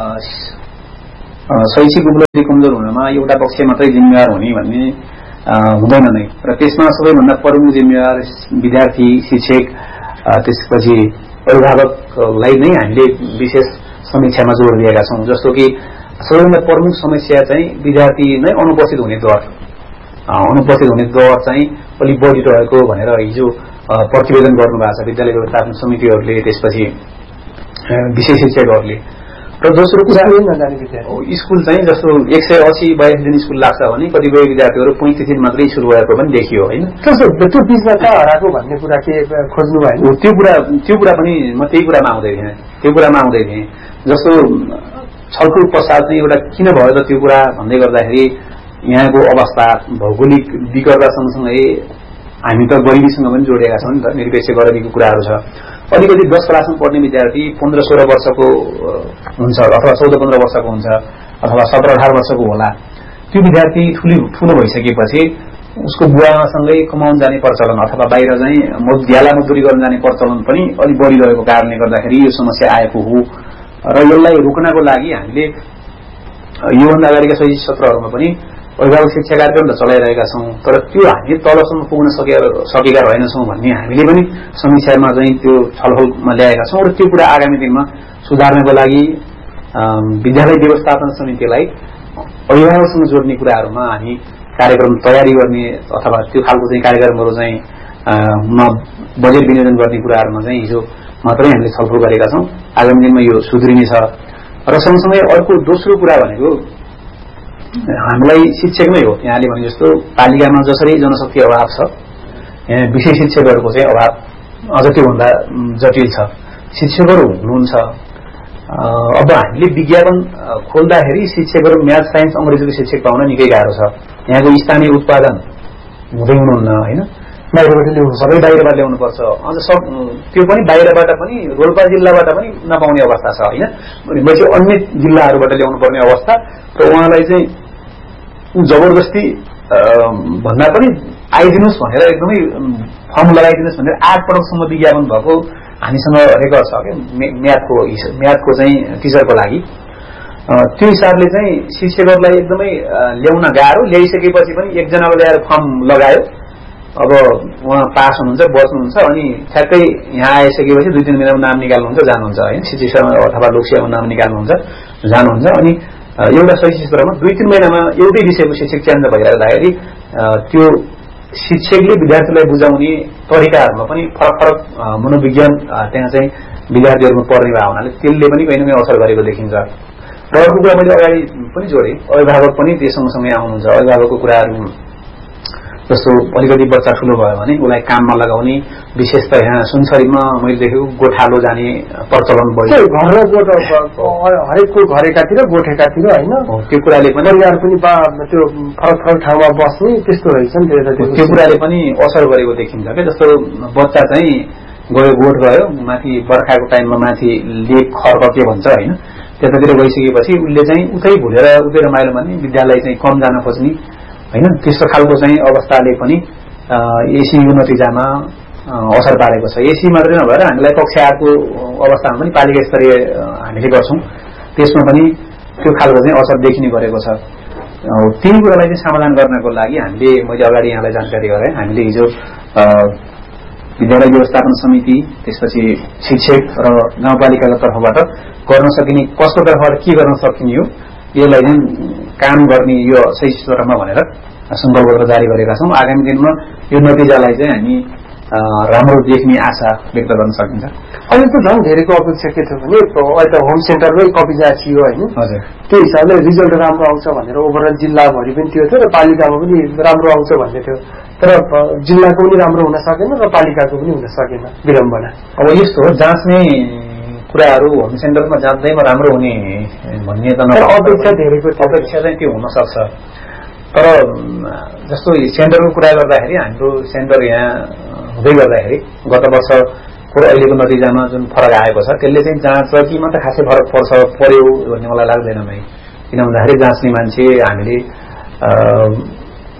शैक्षिक उपलब्धि कमजोर हुनमा एउटा पक्ष मात्रै जिम्मेवार हुने भन्ने हुँदैन नै। र त्यसमा सबैभन्दा प्रमुख जिम्मेवार विद्यार्थी, शिक्षक, त्यसपछि अभिभावकलाई नै हामीले विशेष समीक्षामा जोड दिएका छौँ। जस्तो कि सबैभन्दा प्रमुख समस्या चाहिँ विद्यार्थी नै अनुपस्थित हुने दर चाहिँ अलिक बढी रहेको भनेर हिजो प्रतिवेदन गर्नुभएको छ विद्यालय व्यवस्थापन समितिहरूले, त्यसपछि विशेष शिक्षकहरूले। र दोस्रो कुरा स्कुल चाहिँ जस्तो 180-82 दिन स्कुल लाग्छ भने कतिपय विद्यार्थीहरू 35 दिन मात्रै स्कुल गएको पनि देखियो होइन। त्यो बिचमा कहाँ हराएको भन्ने कुरा के खोज्नु भयो? त्यो कुरा पनि म त्यही कुरामा आउँदै थिएँ। जस्तो छलफल पश्चात चाहिँ एउटा किन भयो त त्यो कुरा भन्दै गर्दाखेरि यहाँको अवस्था भौगोलिक विकटता सँगसँगै हामी त गरिबीसँग पनि जोडिएका छौँ नि त, निरपेक्ष गरिबीको कुराहरू छ। अलिकति 10 क्लासमा पढ्ने विद्यार्थी 15-16 वर्षको हुन्छ अथवा 14-15 वर्षको हुन्छ अथवा 17-18 वर्षको होला। त्यो विद्यार्थी ठुलो भइसकेपछि उसको बुवासँगै कमाउन जाने प्रचलन अथवा बाहिर चाहिँ मजदुरी गर्न जाने प्रचलन पनि अलिक बढिरहेको कारणले गर्दाखेरि यो समस्या आएको हो। र यसलाई रोक्नको लागि हामीले योभन्दा अगाडिका शैक्षिक सत्रहरूमा पनि अभिभावक शिक्षा कार्यक्रम त चलाइरहेका छौँ, तर त्यो हामी तलसम्म पुग्न सकेका रहेनछौँ भन्ने हामीले पनि समीक्षामा चाहिँ त्यो छलफलमा ल्याएका छौँ। र त्यो कुरा आगामी दिनमा सुधार्नको लागि विद्यालय व्यवस्थापन समितिलाई अभिभावकसँग जोड्ने कुराहरूमा हामी कार्यक्रम तयारी गर्ने अथवा त्यो खालको चाहिँ कार्यक्रमहरू चाहिँ बजेट विनियोजन गर्ने कुराहरूमा चाहिँ हिजो मात्रै हामीले छलफल गरेका छौँ। आगामी दिनमा यो सुध्रिनेछ। र सँगसँगै अर्को दोस्रो कुरा भनेको हामीलाई शिक्षकमै हो। यहाँले भने जस्तो पालिकामा जसरी जनशक्ति अभाव छ, यहाँ विशेष शिक्षकहरूको चाहिँ अभाव अझ त्योभन्दा जटिल छ। शिक्षकहरू हुनुहुन्छ, अब हामीले विज्ञापन खोल्दाखेरि शिक्षकहरू म्याथ, साइन्स, अंग्रेजीको शिक्षक पाउन निकै गाह्रो छ। यहाँको स्थानीय उत्पादन हुँदैन होइन, सबै बाहिरबाट ल्याउनुपर्छ। अझ त्यो पनि बाहिरबाट पनि रोल्पा जिल्लाबाट पनि नपाउने अवस्था छ होइन, भनेपछि अन्य जिल्लाहरूबाट ल्याउनु पर्ने अवस्था। र उहाँलाई चाहिँ जबरजस्ती भन्दा पनि आइदिनुहोस् भनेर एकदमै फर्म लगाइदिनुहोस् भनेर 8 पटकसम्म विज्ञापन भएको हामीसँग रेकर्ड छ क्या म्याथको चाहिँ टिचरको लागि। त्यो हिसाबले चाहिँ शिक्षकहरूलाई एकदमै ल्याउन गाह्रो। ल्याइसकेपछि पनि एकजनाले ल्याएर फर्म लगायो, अब उहाँ पास हुनुहुन्छ, बस्नुहुन्छ, अनि ठ्याक्कै यहाँ आइसकेपछि 2-3 महिनामा नाम निकाल्नुहुन्छ, जानुहुन्छ होइन। शिक्षक सेवा अथवा लोकसेवामा नाम निकाल्नुहुन्छ, जानुहुन्छ। अनि एउटा शैक्षिक स्तरमा 2-3 महिनामा एउटै विषयको शिक्षक चेन्ज भइरहँदाखेरि त्यो शिक्षकले विद्यार्थीलाई बुझाउने तरिकाहरूमा पनि फरक मनोविज्ञान त्यहाँ चाहिँ विद्यार्थीहरूमा पर्ने भए हुनाले त्यसले पनि कहीँ न कहीँ असर गरेको देखिन्छ। र अर्को कुरा मैले अगाडि पनि जोडेँ, अभिभावक पनि त्यो सँगसँगै आउनुहुन्छ। अभिभावकको कुराहरू जस्तो अलिकति बच्चा ठुलो भयो भने उसलाई काममा लगाउने, विशेष त यहाँ सुनसरीमा मैले देखेको गोठालो जाने प्रचलन बढ्यो। हरेकको घरेकातिर गोठेकातिर होइन, त्यो कुराले पनि परिवार पनि त्यो फरक ठाउँमा बस्ने त्यस्तो रहेछ नि। त्यो कुराले पनि असर गरेको देखिन्छ क्या। जस्तो बच्चा चाहिँ गयो, गोठ गयो, माथि बर्खाको टाइममा माथि लेक खर्क के भन्छ होइन, त्यतातिर गइसकेपछि उसले चाहिँ उतै भुलेर उतै रमाइलो भने विद्यालय चाहिँ कम जान खोज्ने होइन, त्यस्तो खालको चाहिँ अवस्थाले पनि एसीको नतिजामा असर पारेको छ। एसी मात्रै नभएर हामीलाई कक्षा 8को अवस्थामा पनि पालिका स्तरीय हामीले गर्छौँ, त्यसमा पनि त्यो खालको चाहिँ असर देखिने गरेको छ। त्यही कुरालाई चाहिँ समाधान गर्नको लागि हामीले, मैले अगाडि यहाँलाई जानकारी गराएँ, हामीले हिजो विद्यालय व्यवस्थापन समिति, त्यसपछि शिक्षक र गाउँपालिकाको तर्फबाट गर्न सकिने, कसको तर्फबाट के गर्न सकिने हो यसलाई चाहिँ काम गर्ने यो शैक्षिक स्तरमा भनेर संकल्प पत्र जारी गरेका छौँ। आगामी दिनमा यो नतिजालाई चाहिँ हामी राम्रो देख्ने आशा व्यक्त गर्न सकिन्छ। अहिले त झन् धेरैको अपेक्षा के थियो भने अहिले त होम सेन्टरमै कपिजा थियो होइन, हजुर, त्यो हिसाबले रिजल्ट राम्रो आउँछ भनेर ओभरअल जिल्लाभरि पनि त्यो थियो र पालिकामा पनि राम्रो आउँछ भन्ने थियो। तर जिल्लाको पनि राम्रो हुन सकेन र पालिकाको पनि हुन सकेन, विडम्बना। अब यस्तो हो, जाँच्ने कुराहरू होम सेन्टरमा जाँच्दैमा राम्रो हुने भन्ने त अपेक्षा धेरैको अपेक्षा चाहिँ त्यो हुन सक्छ। तर जस्तो सेन्टरको कुरा गर्दाखेरि हाम्रो सेन्टर यहाँ हुँदै गर्दाखेरि गत वर्षको अहिलेको नतिजामा जुन फरक आएको छ त्यसले चाहिँ जाँच कि मात्र खासै फरक पर्यो भन्ने मलाई लाग्दैन। किन भन्दाखेरि जाँच्ने मान्छे हामीले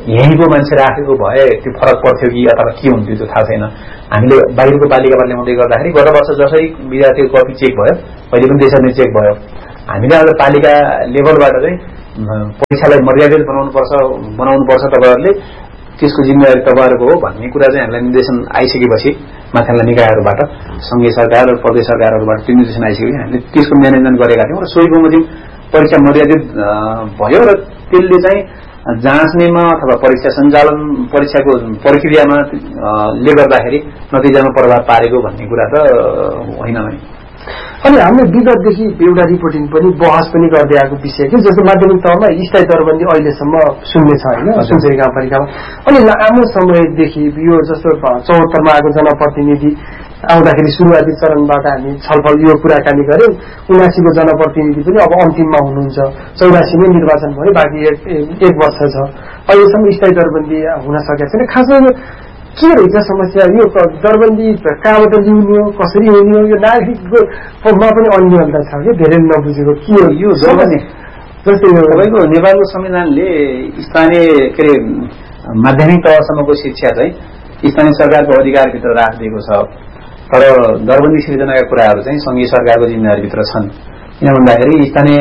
यहीँको मान्छे राखेको भए त्यो फरक पर्थ्यो कि अथवा के हुन्थ्यो त्यो थाहा छैन। हामीले बाहिरको पालिकाबाट ल्याउँदै गर्दाखेरि गत वर्ष जसरी विद्यार्थीको कपी चेक भयो, अहिले पनि त्यसरी नै चेक भयो। हामीले आज पालिका लेभलबाट चाहिँ परीक्षालाई मर्यादित बनाउनुपर्छ तपाईँहरूले, त्यसको जिम्मेवारी तपाईँहरूको हो भन्ने कुरा चाहिँ हामीलाई निर्देशन आइसकेपछि माथिल्ला निकायहरूबाट, सङ्घीय सरकार र प्रदेश सरकारहरूबाट त्यो निर्देशन आइसकेपछि हामीले त्यसको म्यानेजमेन्ट गरेका थियौँ र सोही बमोजिम परीक्षा मर्यादित भयो र त्यसले चाहिँ जाँच्नेमा अथवा परीक्षा सञ्चालन परीक्षाको प्रक्रियामा ले गर्दाखेरि नतिजामा प्रभाव पारेको भन्ने कुरा त होइन नै। अनि हामीले विगतदेखि एउटा रिपोर्टिङ पनि बहस पनि गर्दै आएको विषय कि जस्तो माध्यमिक तहमा स्थायी दरबन्दी अहिलेसम्म शून्य छ होइन सुनसरी गाउँपालिकामा। अनि लामो समयदेखि यो जस्तो 74मा आएको जनप्रतिनिधि आउँदाखेरि सुरुवाती चरणबाट हामी छलफल यो कुराकानी गर्यौं। 79को जनप्रतिनिधि पनि अब अन्तिममा हुनुहुन्छ, 84 नै निर्वाचन भयो, बाँकी एक वर्ष छ। अहिलेसम्म स्थायी दरबन्दी हुन सकेको छैन। खासमा के रहेछ समस्या? यो दरबन्दी कहाँबाट ल्याउने हो, कसरी हुने हो, यो नागरिकमा पनि अन्यलता छ कि धेरै नबुझेको के हो यो दरबन्दी। जस्तै तपाईँको नेपालको संविधानले स्थानीय के अरे माध्यमिक तहसम्मको शिक्षा चाहिँ स्थानीय सरकारको अधिकारभित्र राखिदिएको छ, तर दरबन्दी सिर्जनाका कुराहरू चाहिँ सङ्घीय सरकारको जिम्मेवारीभित्र छन्। किन भन्दाखेरि स्थानीय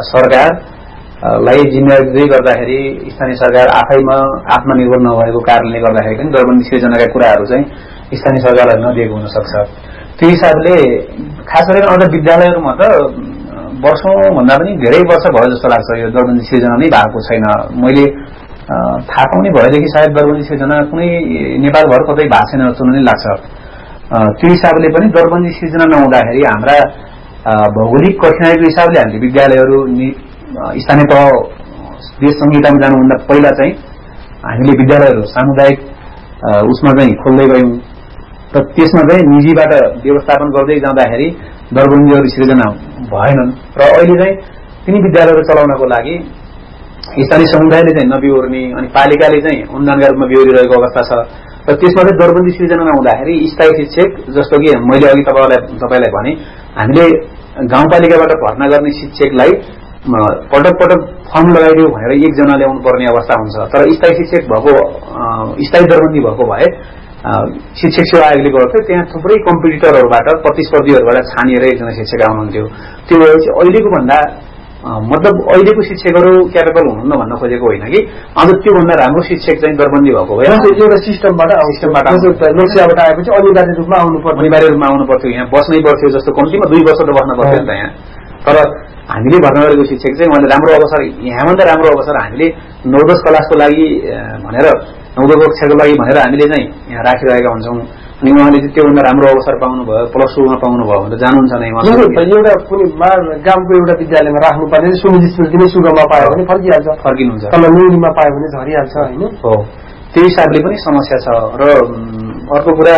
सरकारलाई जिम्मेवारी दिँदै गर्दाखेरि स्थानीय सरकार आफैमा आत्मनिर्भर नभएको कारणले गर्दाखेरि पनि दरबन्दी सिर्जनाका कुराहरू चाहिँ स्थानीय सरकारलाई नदिएको हुन सक्छ। त्यो हिसाबले खास गरेर अझ विद्यालयहरूमा त वर्षौंभन्दा पनि धेरै वर्ष भयो जस्तो लाग्छ यो दरबन्दी सिर्जना नै भएको छैन। मैले थाहा पाउने भएदेखि सायद दरबन्दी सिर्जना कुनै नेपालभर कतै भएको छैन जस्तो नै लाग्छ। त्यो हिसाबले पनि दरबन्दी सिर्जना नहुँदाखेरि हाम्रा भौगोलिक कठिनाइको हिसाबले हामीले विद्यालयहरू स्थानीय तह देश संहितामा जानुभन्दा पहिला चाहिँ हामीले विद्यालयहरू सामुदायिक उसमा चाहिँ खोल्दै गयौं र त्यसमा चाहिँ निजीबाट व्यवस्थापन गर्दै जाँदाखेरि दरबन्दीहरू सिर्जना भएनन् र अहिले चाहिँ तिनी विद्यालयहरू चलाउनको लागि स्थानीय समुदायले चाहिँ नबिहोर्ने अनि पालिकाले चाहिँ अनुदानका रूपमा बिहोरिरहेको अवस्था छ र त्यसमा चाहिँ दरबन्दी सिर्जना नहुँदाखेरि स्थायी शिक्षक जस्तो कि मैले अघि तपाईलाई भने हामीले गाउँपालिकाबाट भर्ना गर्ने शिक्षकलाई पटक पटक फर्म लगाइदियो भनेर एकजना ल्याउनु पर्ने अवस्था हुन्छ। तर स्थायी शिक्षक भएको स्थायी दरबन्दी भएको भए शिक्षक सेवा आयोगले गर्थ्यो, त्यहाँ थुप्रै कम्पिटिटरहरूबाट प्रतिस्पर्धीहरूबाट छानिएर एकजना शिक्षक आउनुहुन्थ्यो। त्यो भएपछि अहिलेको भन्दा मतलब अहिलेको शिक्षकहरू क्यापेबल हुनुहुन्न भन्न खोजेको होइन कि अझ त्योभन्दा राम्रो शिक्षक चाहिँ दरबन्दी भएको भए एउटा सिस्टमबाट लोकसेवाबाट आएपछि अनिवार्य रूपमा आउनु पर्थ्यो, यहाँ बस्नै पर्थ्यो, जस्तो कम्तीमा 2 वर्ष त बस्न पर्थ्यो नि त यहाँ। तर हामीले भर्ना गरेको शिक्षक चाहिँ उहाँले राम्रो अवसर, यहाँभन्दा राम्रो अवसर हामीले 9-10 क्लासको लागि भनेर 9 कक्षाको लागि भनेर हामीले चाहिँ यहाँ राखिरहेका हुन्छौँ। अनि उहाँले चाहिँ त्योभन्दा राम्रो अवसर पाउनुभयो, +2मा पाउनुभयो भने जानुहुन्छ नै। एउटा कुनै गाउँको एउटा विद्यालयमा राख्नुपर्ने सुनिश्चित स्मृति नै सुरुमा पायो भने फर्किनुहुन्छ, तल नौरीमा पायो भने झरिहाल्छ होइन। हो, त्यो हिसाबले पनि समस्या छ। र अर्को कुरा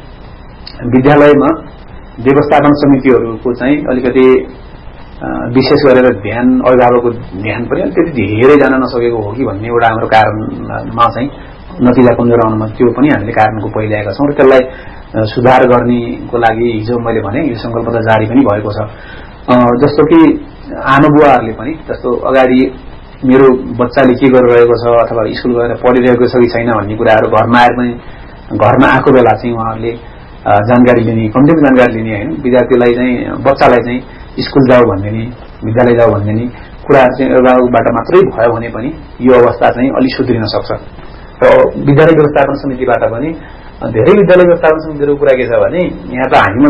विद्यालयमा व्यवस्थापन समितिहरूको चाहिँ अलिकति विशेष गरेर ध्यान, अभिभावकको ध्यान पनि अलिकति धेरै जान नसकेको हो कि भन्ने एउटा हाम्रो कारणमा चाहिँ नतिजा कमजोर आउनमा त्यो पनि हामीले कारणको पहिल्याएका छौँ र त्यसलाई सुधार गर्नेको लागि हिजो मैले भने यो संकल्प जारी पनि भएको छ। जस्तो कि आमा बुवाहरूले पनि जस्तो अगाडि मेरो बच्चाले के गरिरहेको छ अथवा स्कुल गएर पढिरहेको छ कि छैन भन्ने कुराहरू घरमा आएको बेला चाहिँ उहाँहरूले जानकारी लिने, कम्तीमा जानकारी लिने होइन, विद्यार्थीलाई चाहिँ बच्चालाई चाहिँ स्कुल जाऊ भनिदिने, विद्यालय जाऊ भनिदिने कुराहरू चाहिँ अभिभावकबाट मात्रै भयो भने पनि यो अवस्था चाहिँ अलि सुध्रिन सक्छ। र विद्यालय व्यवस्थापन समितिबाट पनि धेरै विद्यालय व्यवस्थापन समितिहरूको कुरा के छ भने यहाँ त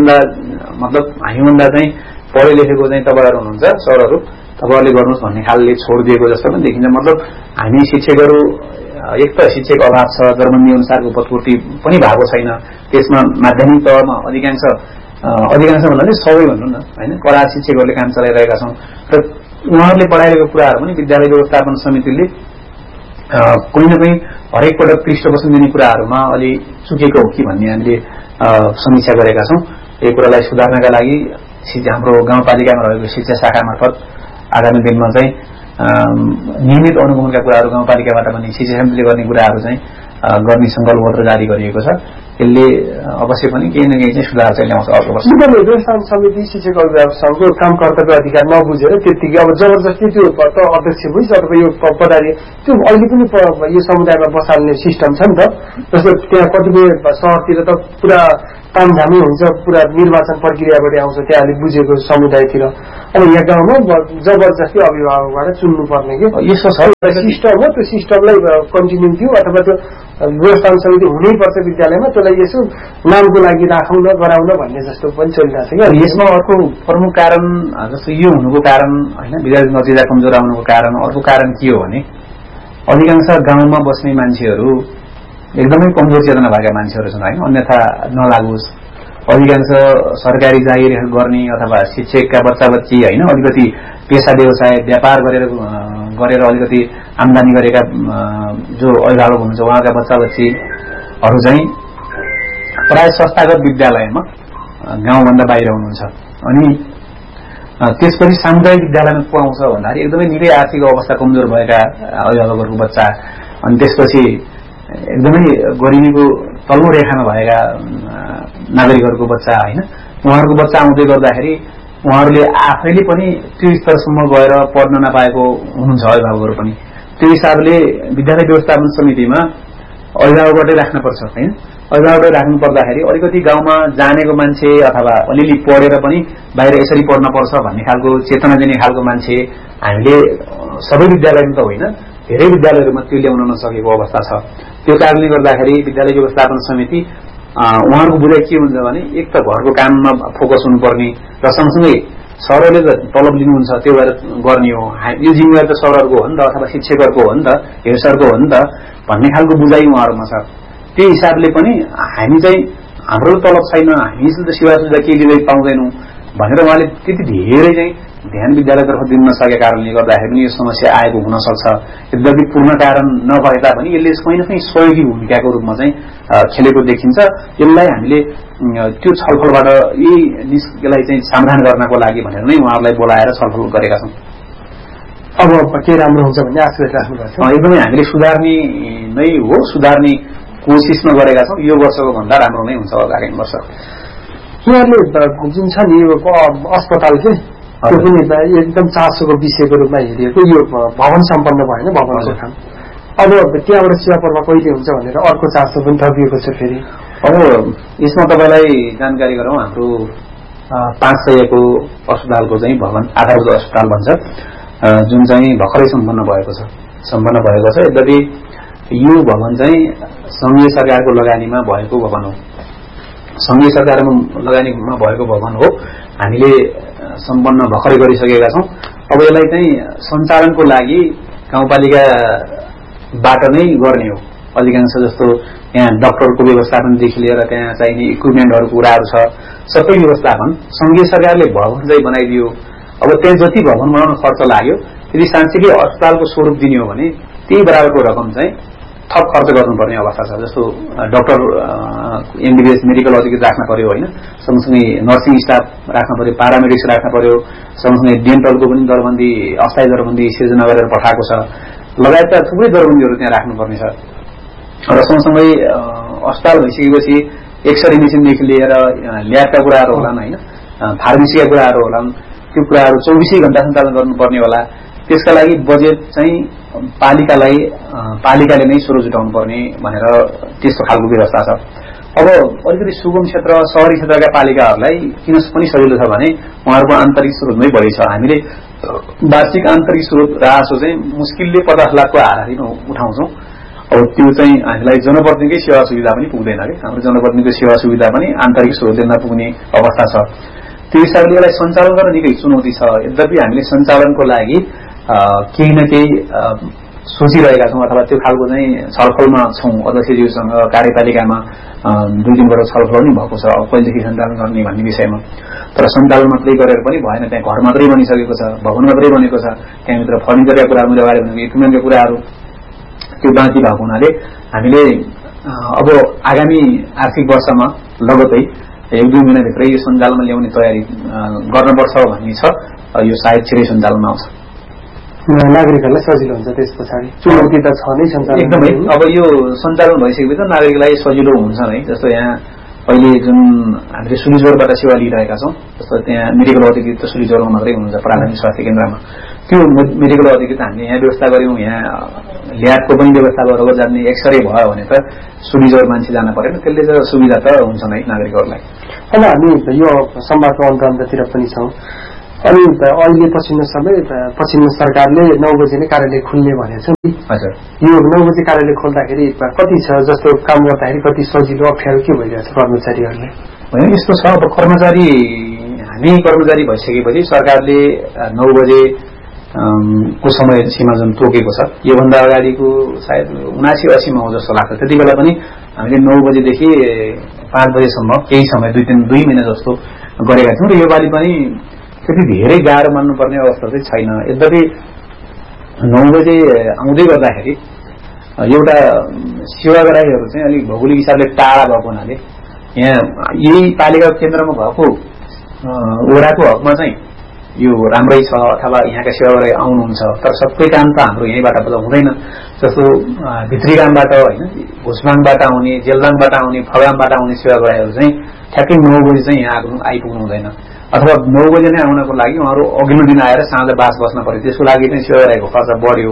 हामीभन्दा चाहिँ पढे लेखेको चाहिँ तपाईँहरू हुनुहुन्छ सरहरू, तपाईँहरूले गर्नुहोस् भन्ने खालले छोडिदिएको जस्तो पनि देखिन्छ। मतलब हामी शिक्षकहरू एक त शिक्षक अभाव छ, दरबन्दी अनुसारको पदपूर्ति पनि भएको छैन, त्यसमा माध्यमिक तहमा अधिकांश भन्दा पनि सबै भन्नु न होइन कला शिक्षकहरूले काम चलाइरहेका छौँ र उहाँहरूले पढाइरहेको कुराहरू पनि विद्यालय व्यवस्थापन समितिले कुनै न कुनै हरेक पटक पृष्ठपोषण दिने कुराहरूमा अलि चुकेको हो कि भन्ने हामीले समीक्षा गरेका छौँ। यो कुरालाई सुधार्नका लागि हाम्रो गाउँपालिकामा रहेको शिक्षा शाखा मार्फत आगामी दिनमा चाहिँ नियमित अनुगमनका कुराहरू गाउँपालिकाबाट पनि शिक्षा समितिले गर्ने कुराहरू चाहिँ गर्ने संकल्प पत्र जारी गरिएको छ। यसले अवश्य पनि केही न केही चाहिँ सुधार चाहिँ ल्याउँछ अर्को वर्ष। व्यवस्थापन समिति शिक्षक अभिभावक सङ्घको काम कर्तव्य अधिकार नबुझेर त्यतिकै अब जबरजस्ती त्यो अध्यक्ष भइस अथवा यो पदाधिकारी त्यो अहिले पनि यो समुदायमा बसाल्ने सिस्टम छ नि त। जस्तो त्यहाँ कतिपय सहरतिर त पुरा तामझामै हुन्छ, पुरा निर्वाचन प्रक्रियाबाट आउँछ त्यहाँले बुझेको समुदायतिर। अब यहाँ गाउँमा जबरजस्ती अभिभावकबाट चुन्नु पर्ने कि यस्तो छ सिस्टम हो, त्यो सिस्टमलाई कन्टिन्यू दियो अथवा त्यो व्यवस्थापन समिति हुनैपर्छ विद्यालयमा, त्यसलाई यसो नामको लागि राखौँ न गराउन भन्ने जस्तो पनि चलिरहेको छ कि। यसमा अर्को प्रमुख कारण जस्तो यो हुनुको कारण होइन, विद्यार्थी नतिजा कमजोर आउनुको कारण अर्को कारण के हो भने अधिकांश गाउँमा बस्ने मान्छेहरू एकदमै कमजोर चेतना भएका मान्छेहरू छन् होइन, अन्यथा नलागोस्। अधिकांश सरकारी जागिरहरू गर्ने अथवा शिक्षकका बच्चा बच्ची होइन, अलिकति पेसा व्यवसाय व्यापार गरेर अलिकति आम्दानी गरेका जो अभिभावक हुनुहुन्छ उहाँका बच्चा बच्चीहरू चाहिँ प्राय संस्थागत विद्यालयमा गाउँभन्दा बाहिर हुनुहुन्छ। अनि त्यसपछि सामुदायिक विद्यालयमा को आउँछ भन्दाखेरि एकदमै निकै आर्थिक अवस्था कमजोर भएका अभिभावकहरूको बच्चा, अनि त्यसपछि एकदमै गरिबीको तल्लो रेखामा भएका नागरिकहरूको बच्चा होइन, उहाँहरूको बच्चा आउँदै गर्दाखेरि उहाँहरूले आफैले पनि त्यो स्तरसम्म गएर पढ्न नपाएको हुनुहुन्छ अभिभावकहरू पनि। त्यो हिसाबले विद्यालय व्यवस्थापन समितिमा अभिभावकबाटै राख्नुपर्छ होइन। अभिभावकबाटै राख्नु पर्दाखेरि अलिकति गाउँमा जानेको मान्छे अथवा अलिअलि पढेर पनि बाहिर यसरी पढ्न पर्छ भन्ने खालको चेतना दिने खालको मान्छे हामीले सबै विद्यालयमा त होइन, धेरै विद्यालयहरूमा त्यो ल्याउन नसकेको अवस्था छ। त्यो कारणले गर्दाखेरि विद्यालय व्यवस्थापन समिति उहाँहरूको बुझाइ के हुन्छ भने एक त घरको काममा फोकस हुनुपर्ने र सँगसँगै सरहरूले त तलब लिनुहुन्छ त्यो भएर गर्ने हो, यो जिम्मेवारी त सरहरूको हो नि त अथवा शिक्षकहरूको हो नि त, हेड सरको हो नि त भन्ने खालको बुझाइ उहाँहरूमा छ। त्यही हिसाबले पनि हामी चाहिँ हाम्रो तलब छैन, हामी त सेवा सुविधा केही दिँदै पाउँदैनौँ भनेर उहाँले त्यति धेरै चाहिँ ध्यान विद्यालयतर्फ दिन नसकेका कारणले गर्दाखेरि पनि यो समस्या आएको हुन सक्छ। यद्यपि पूर्ण कारण नभए तापनि यसले कहीँ न कहीँ सहयोगी भूमिकाको रूपमा चाहिँ खेलेको देखिन्छ। यसलाई हामीले त्यो छलफलबाट यसलाई चाहिँ समाधान गर्नको लागि भनेर नै उहाँहरूलाई बोलाएर छलफल गरेका छौँ। अब के राम्रो हुन्छ भन्ने आश गरिराख्नुभएको छ। एकदमै हामीले सुधार्ने नै हो, सुधार्ने कोसिसमा गरेका छौँ। यो वर्षको भन्दा राम्रो नै हुन्छ आगामी वर्ष। यहाँले जुन छ नि यो अस्पताल के त्यो पनि एकदम चासोको विषयको रूपमा हेरिएको यो भवन सम्पन्न भएन भवनको काम। अब त्यहाँबाट सेवा पर्व कहिले हुन्छ भनेर अर्को चासो पनि थपिएको छ फेरि। अब यसमा तपाईँलाई जानकारी गरौँ, हाम्रो 500 को अस्पतालको चाहिँ भवन आधारभूत अस्पताल भन्छ जुन चाहिँ भर्खरै सम्पन्न भएको छ। यद्यपि यो भवन चाहिँ संघीय सरकारको लगानीमा भएको भवन हो, संघीय सरकारमा लगानीमा भएको भवन हो। हामीले सम्पन्न भर्खरै गरिसकेका छौँ। अब यसलाई चाहिँ सञ्चालनको लागि गाउँपालिकाबाट नै गर्ने हो। अधिकांश जस्तो यहाँ डाक्टरको व्यवस्थापनदेखि लिएर त्यहाँ चाहिने इक्विपमेन्टहरूको कुराहरू छ, सबै व्यवस्थापन संघीय सरकारले भवन चाहिँ बनाइदियो। अब त्यहाँ जति भवन बनाउन खर्च लाग्यो यदि साँच्चीकै अस्पतालको स्वरूप दिने हो भने त्यही बराबरको रकम चाहिँ थप खर्च गर्नुपर्ने अवस्था छ। जस्तो डाक्टर एमबिबिएस मेडिकल अधिकृत राख्न पर्यो होइन, सँगसँगै नर्सिङ स्टाफ राख्न पर्यो, पारामेडिक्स राख्न पर्यो, सँगसँगै डेन्टलको पनि दरबन्दी अस्थायी दरबन्दी सिर्जना गरेर पठाएको छ, लगायतका थुप्रै दरबन्दीहरू त्यहाँ राख्नुपर्ने छ। र सँगसँगै अस्पताल भइसकेपछि एक्सरे मेसिनदेखि लिएर ल्याबका कुराहरू होलान् होइन, फार्मेसीका कुराहरू होलान्, त्यो कुराहरू 24 घण्टा सञ्चालन गर्नुपर्ने होला। त्यसका लागि बजेट चाहिँ पालिकाले नै स्रोत जुटाउनु पर्ने भनेर त्यस्तो खालको व्यवस्था छ। अब अलिकति सुगम क्षेत्र शहरी क्षेत्रका पालिकाहरूलाई किन पनि सजिलो छ भने उहाँहरूको आन्तरिक स्रोतमै बढी छ। हामीले वार्षिक आन्तरिक स्रोत राजस्व चाहिँ मुस्किलले 50 लाखको हाराहारीमा उठाउँछौँ। अब त्यो चाहिँ हामीलाई जनप्रतिनिधिकै सेवा सुविधा पनि पुग्दैन कि, हाम्रो जनप्रतिनिधिको सेवा सुविधा पनि आन्तरिक स्रोतले नपुग्ने अवस्था छ। त्यो हिसाबले यसलाई सञ्चालन गर्न निकै चुनौती छ। यद्यपि हामीले सञ्चालनको लागि केही न केही सोचिरहेका छौँ अथवा त्यो खालको चाहिँ छलफलमा छौँ। अध्यक्षज्यूसँग कार्यपालिकामा 2 दिनबाट छलफल पनि भएको छ कहिलेदेखि सञ्चालन गर्ने भन्ने विषयमा। तर सञ्चालन मात्रै गरेर पनि भएन, त्यहाँ घर मात्रै बनिसकेको छ, भवन मात्रै बनेको छ, त्यहाँभित्र फर्निचरका कुराहरू मैले अगाडि भनेको इक्विपमेन्टका कुराहरू त्यो बाँकी भएको हुनाले हामीले अब आगामी आर्थिक वर्षमा लगतै 1-2 महिनाभित्रै यो सञ्चालनमा ल्याउने तयारी गर्नुपर्छ भन्ने छ। यो सायद छिटै सञ्चालनमा आउँछ। नागरिकहरूलाई सजिलो हुन्छ त्यस पछाडि चुनौती त छ नै सञ्चालन एकदमै अब यो सञ्चालन भइसकेपछि त नागरिकलाई सजिलो हुन्छ नै जस्तो यहाँ अहिले जुन हामीले सुलीजोरबाट सेवा लिइरहेका छौँ जस्तो त्यहाँ मेडिकल अधिकृत त सुलीजोरमा मात्रै हुनुहुन्छ प्राथमिक स्वास्थ्य केन्द्रमा त्यो मेडिकल अधिकृत हामीले यहाँ व्यवस्था गऱ्यौँ यहाँ ल्याबको पनि व्यवस्था गरेर जाने एक्सरे भयो भने त सुलीजोर मान्छे जान परेन त्यसले त सुविधा त हुन्छ नै नागरिकहरूलाई अब हामी यो संवादको अन्ततिर पनि छौँ अनि अहिले पछिल्लो सरकारले 9 बजे नै कार्यालय खुल्ने भनेको छ नि हजुर यो 9 बजे कार्यालय खोल्दाखेरि कति छ जस्तो काम गर्दाखेरि कति सजिलो अप्ठ्यारो के भइरहेछ कर्मचारीहरूले होइन यस्तो छ अब हामी कर्मचारी भइसकेपछि सरकारले 9 बजे को समय सीमा जुन तोकेको छ योभन्दा अगाडिको सायद 79-80 मा हो जस्तो लाग्छ त्यति बेला पनि हामीले 9 बजेदेखि 5 बजेसम्म केही समय 2 महिना जस्तो गरेका थियौँ र योपालि पनि त्यति धेरै गाह्रो मान्नुपर्ने अवस्था चाहिँ छैन यद्यपि 9 बजे आउँदै गर्दाखेरि एउटा सेवाग्राहीहरू चाहिँ अलिक भौगोलिक हिसाबले टाढा भएको हुनाले यहाँ यही पालिका केन्द्रमा भएको वडाको हकमा चाहिँ यो राम्रै छ अथवा यहाँका सेवाग्राही आउनुहुन्छ तर सबै काम त हाम्रो यहीँबाट त हुँदैन जस्तो भित्री गामबाट होइन घुसमाङबाट आउने जेलदाङबाट आउने फगामबाट आउने सेवाग्राहीहरू चाहिँ ठ्याक्कै 9 बजे चाहिँ यहाँ आइपुग्नु हुँदैन अथवा 9 बजे नै आउनको लागि उहाँहरू अघिल्लो दिन आएर साँझ बास बस्न पर्यो त्यसको लागि चाहिँ सेवाग्राहीको खर्च बढ्यो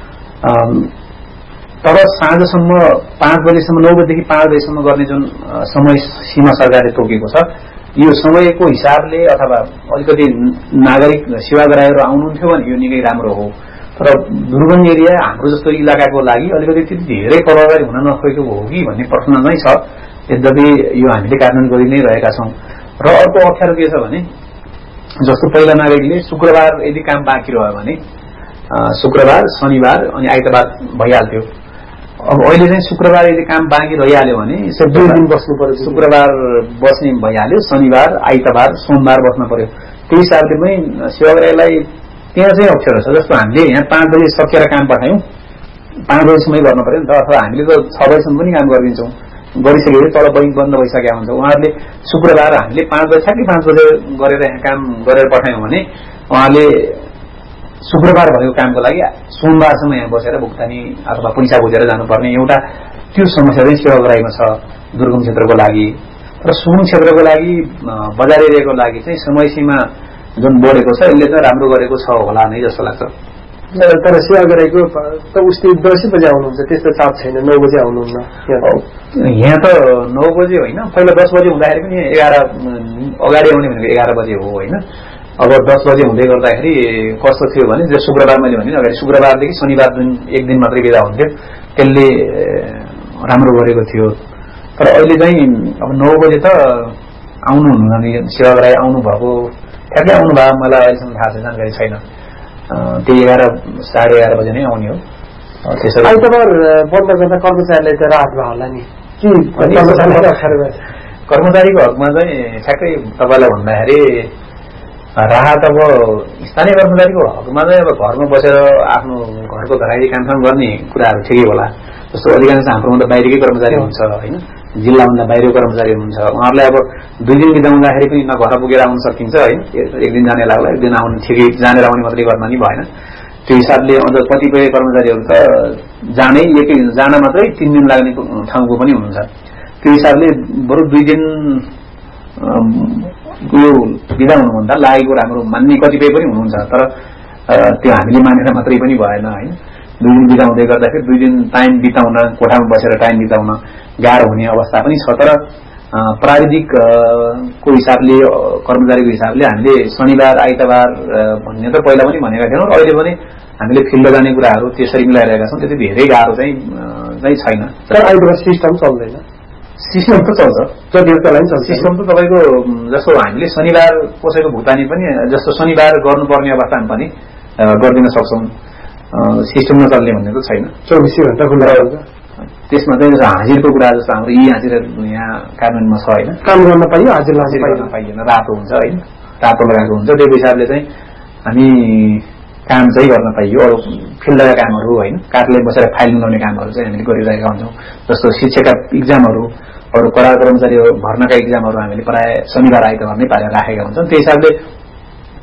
तर साँझसम्म 5 बजेसम्म 9 बजेदेखि 5 बजेसम्म गर्ने जुन समय सीमा सरकारले तोकेको छ यो समयको हिसाबले अथवा अलिकति नागरिक सेवाग्राहीहरू आउनुहुन्थ्यो भने यो निकै राम्रो हो तर दुर्गम एरिया हाम्रो जस्तो इलाकाको लागि अलिकति त्यति धेरै प्रभावकारी हुन नसकेको हो कि भन्ने प्रश्न नै छ यद्यपि यो हामीले कार्यान्वयन गरि नै रहेका छौँ र अर्को अप्ठ्यारो के छ भने जस्तो पहिला नागरिकले शुक्रबार यदि काम बाँकी रह्यो भने शुक्रबार शनिबार अनि आइतबार भइहाल्थ्यो अब अहिले चाहिँ शुक्रबार यदि काम बाँकी रहिहाल्यो भने 2 दिन बस्नु पर्यो शुक्रबार बस्ने भइहाल्यो शनिबार आइतबार सोमबार बस्नु पर्यो त्यही हिसाबले पनि सेवाग्राहीलाई त्यहाँ चाहिँ अप्ठ्यारो छ जस्तो हामीले यहाँ 5 बजे सकेर काम पठायौँ 5 बजेसम्मै गर्नु पर्यो नि त अथवा हामीले त 6 बजेसम्म पनि काम गरिदिन्छौँ गरिसकेपछि तल बन्द भइसकेका हुन्छ उहाँहरूले शुक्रबार हामीले 5 बजे ठ्याक्कै 5 बजे गरेर यहाँ काम गरेर पठायौँ भने उहाँले शुक्रबार भएको कामको लागि सोमबारसम्म यहाँ बसेर भुक्तानी अथवा पैसा बुझेर जानुपर्ने एउटा त्यो समस्या चाहिँ सेवाग्राहीमा छ दुर्गम क्षेत्रको लागि र सुगम क्षेत्रको लागि बजार एरियाको लागि चाहिँ समय सीमा जुन बढेको छ यसले चाहिँ राम्रो गरेको छ होला नै जस्तो लाग्छ तर सेवाग्राहीको त उसले 10 बजे आउनुहुन्छ त्यस्तो चाप छैन 9 बजे आउनुहुन्न यहाँ त 9 बजे होइन पहिला 10 बजे हुँदाखेरि पनि 11 अगाडि आउने भनेको 11 बजे हो होइन अब 10 बजे हुँदै गर्दाखेरि कस्तो थियो भने शुक्रबार मैले भने अगाडि शुक्रबारदेखि शनिबार जुन एक दिन मात्रै बिदा हुन्थ्यो त्यसले राम्रो गरेको थियो तर अहिले चाहिँ अब 9 बजे त आउनुहुन्न सेवाग्राही आउनुभएको ठ्याक्कै आउनुभयो मलाई अहिलेसम्म थाहा छैन जानकारी छैन त्यही 11-11:30 बजे नै आउने हो त्यसरी आइतबार बन्द गर्दा कर्मचारीलाई त राहत भयो होला नि कर्मचारीको हकमा चाहिँ ठ्याक्कै तपाईँलाई भन्दाखेरि राहत अब स्थानीय कर्मचारीको हकमा चाहिँ अब घरमा बसेर आफ्नो घरको घराइली कामकाम गर्ने कुराहरू ठिकै होला जस्तो अधिकांश हाम्रोभन्दा बाहिरकै कर्मचारी हुन्छ होइन जिल्लाभन्दा बाहिरको कर्मचारी हुनुहुन्छ उहाँहरूलाई अब 2 दिन बिताउँदाखेरि पनि न घर पुगेर आउन सकिन्छ है एक दिन जाने लाग्ला एक दिन आउनु ठिकै जानेर आउने मात्रै गर्न नि भएन त्यो हिसाबले अझ कतिपय कर्मचारीहरू त जान मात्रै 3 दिन लाग्ने ठाउँको पनि हुनुहुन्छ त्यो हिसाबले बरु 2 दिन यो बिदा हुनुभन्दा लागेको राम्रो मान्ने कतिपय पनि हुनुहुन्छ तर त्यो हामीले मानेर मात्रै पनि भएन होइन 2 दिन बिताउँदै गर्दाखेरि 2 दिन टाइम बिताउन कोठामा बसेर टाइम बिताउन गाह्रो हुने अवस्था पनि छ तर प्राविधिक को हिसाबले कर्मचारीको हिसाबले हामीले शनिबार आइतबार भन्ने त पहिला पनि भनेका थियौँ अहिले पनि हामीले फिल्ड जाने कुराहरू त्यसरी मिलाइरहेका छौँ त्यति धेरै गाह्रो चाहिँ छैन तर आइतबार सिस्टम चल्दैन सिस्टम त चल्छ सिस्टम त तपाईँको जस्तो हामीले शनिबार कसैको भुक्तानी पनि जस्तो शनिबार गर्नुपर्ने अवस्थामा पनि गरिदिन सक्छौँ सिस्टम नचल्ने भन्ने त छैन 24 घण्टा खुल्ला हुन्छ त्यसमा चाहिँ हाजिरको कुरा जस्तो हाम्रो यी हाजिर यहाँ कार्यान्वयनमा छ होइन काम गर्न पाइयो हाजिर गर्न पाइएन रातो हुन्छ होइन रातो लगाएको हुन्छ त्यो हिसाबले चाहिँ हामी काम चाहिँ गर्न पाइयो अरू फिल्डका कामहरू होइन कार्यालय बसेर फाइल मिलाउने कामहरू चाहिँ हामीले गरिरहेका हुन्छौँ जस्तो शिक्षकका इक्जामहरू अरू कडा कर्मचारी भर्नका इक्जामहरू हामीले प्रायः शनिबार आइतबार नै पारेर राखेका हुन्छौँ त्यो हिसाबले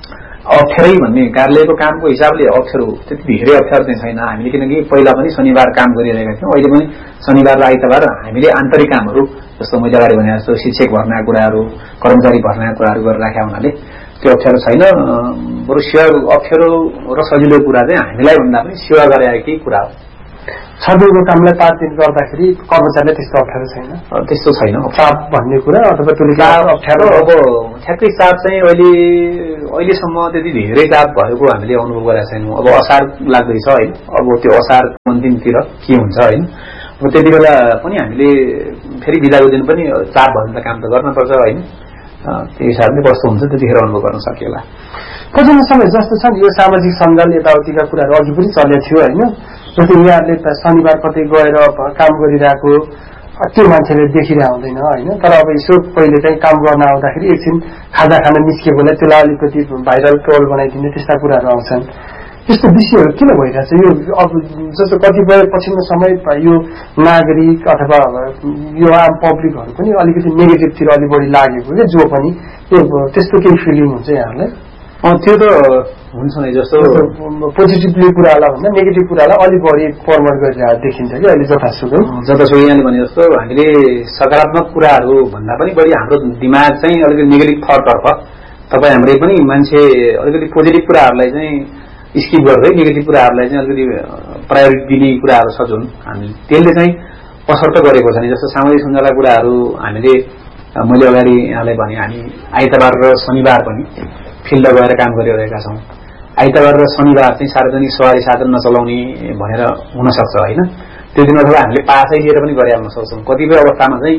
अप्ठ्यारै भन्ने कार्यालयको कामको हिसाबले अप्ठ्यारो त्यति धेरै अप्ठ्यारो चाहिँ छैन हामीले, किनकि पहिला पनि शनिबार काम गरिरहेका थियौँ। अहिले पनि शनिबार र आइतबार हामीले आन्तरिक कामहरू जस्तो मैले अगाडि भने जस्तो शिक्षक भर्नाका कुराहरू, कर्मचारी भर्नाका कुराहरू गरिराखेका हुनाले त्यो अप्ठ्यारो छैन। बरु सेवा अप्ठ्यारो र सजिलो कुरा चाहिँ हामीलाई भन्दा पनि सेवा गरेकै कुरा हो। 6 दिनको कामलाई 5 दिन गर्दाखेरि कर्मचारीलाई त्यस्तो अप्ठ्यारो छैन, त्यस्तो छैन चाप भन्ने कुरा अथवा त्यो अप्ठ्यारो। अब ठ्याक्कै चाप चाहिँ अहिलेसम्म त्यति धेरै चाप भएको हामीले अनुभव गरेका छैनौँ। अब असार लाग्दैछ होइन, अब त्यो असार अन्तिमतिर के हुन्छ होइन, अब त्यति बेला पनि हामीले फेरि बिदाको दिन पनि चाप भयो भने त काम त गर्नुपर्छ होइन, त्यो हिसाबले कस्तो हुन्छ त्यतिखेर अनुभव गर्न सकिएला। कतिजना समय जस्तो छ नि यो सामाजिक सञ्जाल यताउतिका कुराहरू अघि पनि चलेको थियो होइन, जस्तै यहाँहरूले त शनिबार कतै गएर काम गरिरहेको त्यो मान्छेले देखिरहेको हुँदैन होइन, तर अब यसो पहिले चाहिँ काम गर्न आउँदाखेरि एकछिन खाजा खान निस्किएकोलाई त्यसलाई अलिकति भाइरल ट्रोल बनाइदिने त्यस्ता कुराहरू आउँछन्। यस्तो विषयहरू किन भइरहेछ? यो अब जस्तो कतिपय पछिल्लो समय यो नागरिक अथवा यो आम पब्लिकहरू पनि अलिकति नेगेटिभतिर अलिक बढी लागेको क्या, जो पनि यो त्यस्तो केही फिलिङ हुन्छ यहाँहरूलाई? त्यो त हुन्छ नै, जस्तो पोजिटिभली कुरालाई भन्दा नेगेटिभ कुरालाई अलिक बढी प्रमोट गरिरहेको देखिन्छ कि अहिले जतासुकै यहाँले भने जस्तो हामीले सकारात्मक कुराहरू भन्दा पनि बढी हाम्रो दिमाग चाहिँ अलिकति नेगेटिभ थटतर्फ, तपाईँ हाम्रै पनि मान्छे अलिकति पोजिटिभ कुराहरूलाई चाहिँ स्किप गर्दै नेगेटिभ कुराहरूलाई चाहिँ अलिकति प्रायोरिटी दिने कुराहरू छ जुन हामी त्यसले चाहिँ असर त गरेको छ नि। जस्तो सामाजिक सञ्जालका कुराहरू हामीले मैले अगाडि यहाँलाई भने हामी आइतबार र शनिबार पनि फिल्ड गएर काम गरिरहेका छौँ। आइतबार र शनिबार चाहिँ सार्वजनिक सवारी साधन नचलाउने भनेर हुनसक्छ होइन, त्यो दिन अथवा हामीले पासै लिएर पनि गरे आउन सक्छौँ। कतिपय अवस्थामा चाहिँ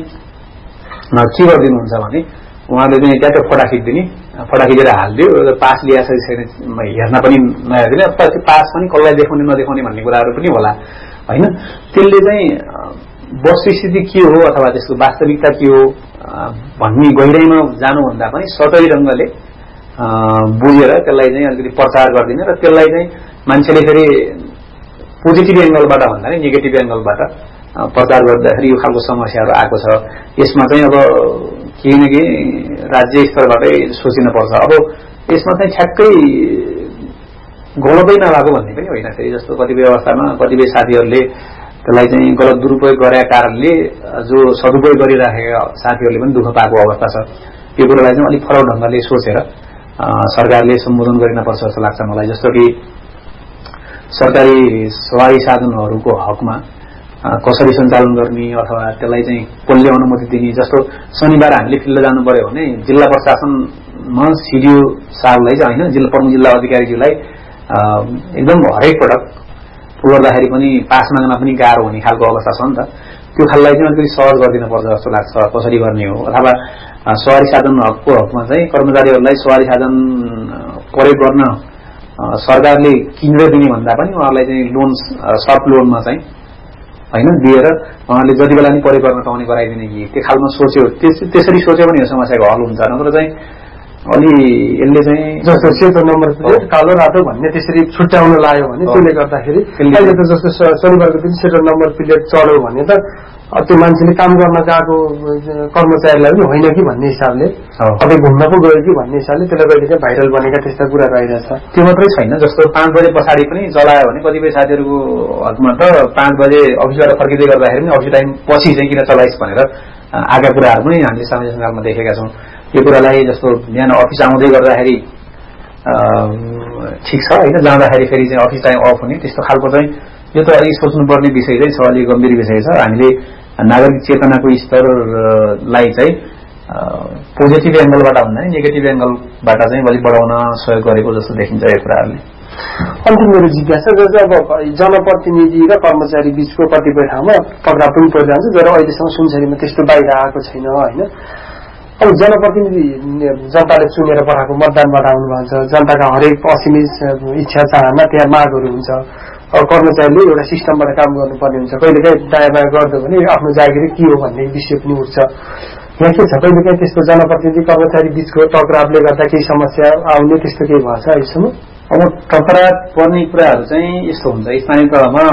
के गरिदिनुहुन्छ भने उहाँले चाहिँ ट्याटो फोटा खिचिदिने, फोटा खिचेर हालिदियो, पास लिएर छैन हेर्न पनि नहेरिदिने, पास पनि कसलाई देखाउने नदेखाउने भन्ने कुराहरू पनि होला होइन। त्यसले चाहिँ वस्तुस्थिति के हो अथवा त्यसको वास्तविकता के हो भन्ने गहिराइमा जानुभन्दा पनि सतही ढङ्गले बुझेर त्यसलाई चाहिँ अलिकति प्रचार गरिदिने र त्यसलाई चाहिँ मान्छेले फेरि पोजिटिभ एङ्गलबाट भन्दा नि नेगेटिभ एङ्गलबाट प्रचार गर्दाखेरि यो खालको समस्याहरू आएको छ। यसमा चाहिँ अब केही न केही राज्य स्तरबाटै सोचिनुपर्छ। अब यसमा चाहिँ ठ्याक्कै गलतै नभएको भन्ने पनि होइन, फेरि जस्तो कतिपय अवस्थामा कतिपय साथीहरूले त्यसलाई चाहिँ गलत दुरुपयोग गरेका कारणले जो सदुपयोग गरिराखेका साथीहरूले पनि दुःख पाएको अवस्था छ। यो कुरालाई चाहिँ अलिक फरक ढङ्गले सोचेर सरकारले सम्बोधन गरिनुपर्छ जस्तो लाग्छ मलाई। जस्तो कि सरकारी सवारी साधनहरूको हकमा कसरी सञ्चालन गर्ने अथवा त्यसलाई चाहिँ कसले अनुमति दिने। जस्तो शनिबार हामीले फिल्ड जानु पर्यो भने जिल्ला प्रशासनमा सिडिओ साहबलाई चाहिँ होइन, जिल्ला प्रमुख जिल्ला अधिकारीज्यूलाई एकदम हरेक पटक गर्दाखेरि पनि पास माग्न पनि गाह्रो हुने खालको अवस्था छ नि त। त्यो खाललाई चाहिँ अलिकति सहज गरिदिनुपर्छ जस्तो लाग्छ, कसरी गर्ने हो। अथवा सवारी साधन हकको हकमा चाहिँ कर्मचारीहरूलाई सवारी साधन प्रयोग गर्न सरकारले किनेर दिने भन्दा पनि उहाँहरूलाई चाहिँ लोन सर्ट लोनमा चाहिँ होइन दिएर उहाँले जति बेला पनि प्रयोग गर्न पाउने गराइदिने कि त्यो खालमा सोच्यो, त्यसरी सोच्यो भने यो समस्याको हल हुन्छ। नत्र चाहिँ अलि यसले चाहिँ जस्तो सेतो नम्बर प्लेट कालो रातो भन्ने त्यसरी छुट्याउन लाग्यो भने त्यसले गर्दाखेरि अहिले त जस्तो शनिबारको दिन सेतो नम्बर प्लेट चढ्यो भने त त्यो मान्छेले काम गर्न गएको कर्मचारीलाई पनि होइन कि भन्ने हिसाबले, कतै घुम्न पो गयो कि भन्ने हिसाबले त्यसलाई कहिले चाहिँ भाइरल बनेका त्यस्ता कुराहरू आइरहेछ। त्यो मात्रै छैन, जस्तो 5 बजे पछाडि पनि चलायो भने कतिपय साथीहरूको हकमा त 5 बजे अफिसबाट फर्किँदै गर्दाखेरि पनि अफिस टाइम पछि चाहिँ किन चलाइस् भनेर आएका कुराहरू पनि हामीले सामाजिक सञ्जालमा देखेका छौँ। यो कुरालाई जस्तो बिहान अफिस आउँदै गर्दाखेरि ठिक छ होइन, जाँदाखेरि फेरि चाहिँ अफिस टाइम अफ हुने त्यस्तो खालको चाहिँ यो त अलिक सोच्नुपर्ने विषय चाहिँ छ, अलिक गम्भीर विषय छ। हामीले नागरिक चेतनाको स्तरलाई चाहिँ पोजिटिभ एङ्गलबाट भन्दा नि नेगेटिभ एङ्गलबाट चाहिँ अलिक बढाउन सहयोग गरेको जस्तो देखिन्छ यो कुराहरूले। अन्तिम मेरो जिज्ञासा जस्तो अब जनप्रतिनिधि र कर्मचारी बीचको कतिपय ठाउँमा पक्रा पनि परिरहन्छ, जर अहिलेसम्म सुनसरीमा त्यस्तो बाहिर आएको छैन होइन। अब जनप्रतिनिधि जनताले चुनेर पठाएको मतदानबाट आउनुभएको छ, जनताका हरेक असीमित इच्छा चाहना त्यहाँ मागहरू हुन्छ। अब कर्मचारीले एउटा सिस्टमबाट काम गर्नुपर्ने हुन्छ, कहिलेकाहीँ दायाँ बायाँ गर्दो भने आफ्नो जागिर के हो भन्ने विषय पनि उठ्छ। यहाँ के छ, कहिलेकाहीँ त्यस्तो जनप्रतिनिधि कर्मचारी बीचको टकरावले गर्दा केही समस्या आउने त्यस्तो केही भएको छ अहिलेसम्म? अब टकराव पर्ने कुराहरू चाहिँ यस्तो हुन्छ, स्थानीय तहमा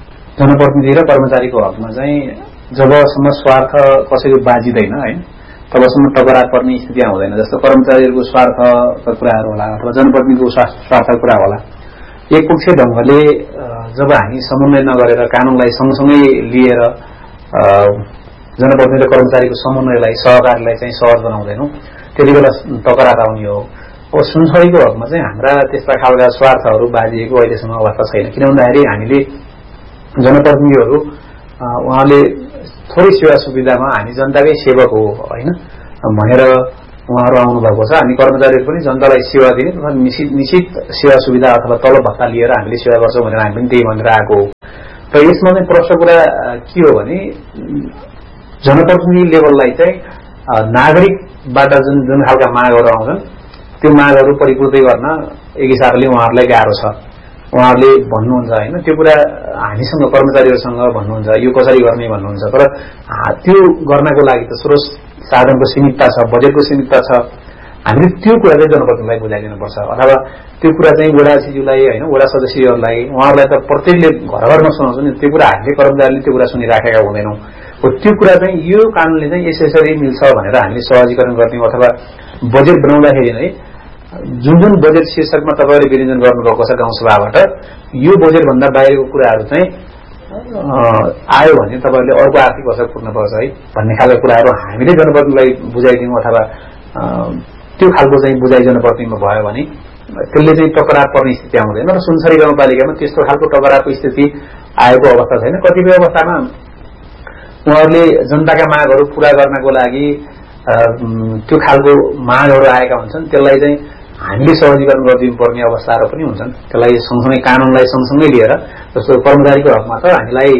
जनप्रतिनिधि र कर्मचारीको हकमा चाहिँ जबसम्म स्वार्थ कसैको बाजिँदैन होइन तबसम्म टकरा पर्ने स्थिति आउँदैन। जस्तो कर्मचारीहरूको स्वार्थका कुराहरू होला अथवा जनप्रतिनिधिको स्वार्थका कुरा होला। एकपक्ष ढङ्गले जब हामी समन्वय नगरेर कानूनलाई सँगसँगै लिएर जनप्रतिनिधि र कर्मचारीको समन्वयलाई सहकारीलाई चाहिँ सहज बनाउँदैनौँ, त्यति बेला टकरार आउने हो। अब सुनसरीको हकमा चाहिँ हाम्रा त्यस्ता खालका स्वार्थहरू बाजिएको अहिलेसम्म अवस्था छैन। किन भन्दाखेरि हामीले जनप्रतिनिधिहरू उहाँले थोरै सेवा सुविधामा हामी जनताकै सेवक हो होइन भनेर उहाँहरू आउनुभएको छ। हामी कर्मचारीहरू पनि जनतालाई सेवा दिने तथा निश्चित सेवा सुविधा अथवा तलब भत्ता लिएर हामीले सेवा गर्छौँ भनेर हामी पनि त्यही भनेर आएको हो। र यसमा चाहिँ प्रश्न कुरा के हो भने जनप्रतिनिधि लेभललाई चाहिँ नागरिकबाट जुन खालका मागहरू आउँछन् त्यो मागहरू परिपूर्ति गर्न एक हिसाबले उहाँहरूलाई गाह्रो छ। उहाँहरूले भन्नुहुन्छ होइन त्यो कुरा हामीसँग कर्मचारीहरूसँग भन्नुहुन्छ यो कसरी गर्ने भन्नुहुन्छ, तर त्यो गर्नको लागि त स्रोत साधनको सीमितता छ, बजेटको सीमितता छ। हामीले त्यो कुरा चाहिँ जनप्रतिनिधिलाई बुझाइदिनुपर्छ अथवा त्यो कुरा चाहिँ वडाजीज्यूलाई होइन वडा सदस्यहरूलाई उहाँहरूलाई त प्रत्येकले घर घरमा सुनाउँछ नि, त्यो कुरा हामीले कर्मचारीले त्यो कुरा सुनिराखेका हुँदैनौँ। त्यो कुरा चाहिँ यो कानूनले चाहिँ यसरी मिल्छ भनेर हामीले सहजीकरण गर्यौँ अथवा बजेट बनाउँदाखेरि नै जुन जुन बजेट शीर्षकमा तपाईँले विनियोजन गर्नुभएको छ गाउँसभाबाट यो बजेटभन्दा बाहिरको कुराहरू चाहिँ आयो भने तपाईँहरूले अर्को आर्थिक वर्ष पुग्नुपर्छ है भन्ने खालको कुराहरू हामीले जनप्रतिनिधिलाई बुझाइदिउँ अथवा त्यो खालको चाहिँ बुझाइ जनप्रतिनिधिमा भयो भने त्यसले चाहिँ टकरार पर्ने स्थिति आउँदैन। र सुनसरी गाउँपालिकामा त्यस्तो खालको टकरारको स्थिति आएको अवस्था छैन। कतिपय अवस्थामा उहाँहरूले जनताका मागहरू पूरा गर्नको लागि त्यो खालको मागहरू आएका हुन्छन्, त्यसलाई चाहिँ हामीले सहजीकरण गरिदिनु पर्ने अवस्थाहरू पनि हुन्छन्। त्यसलाई सँगसँगै कानूनलाई सँगसँगै लिएर जस्तो कर्मचारीको हकमा त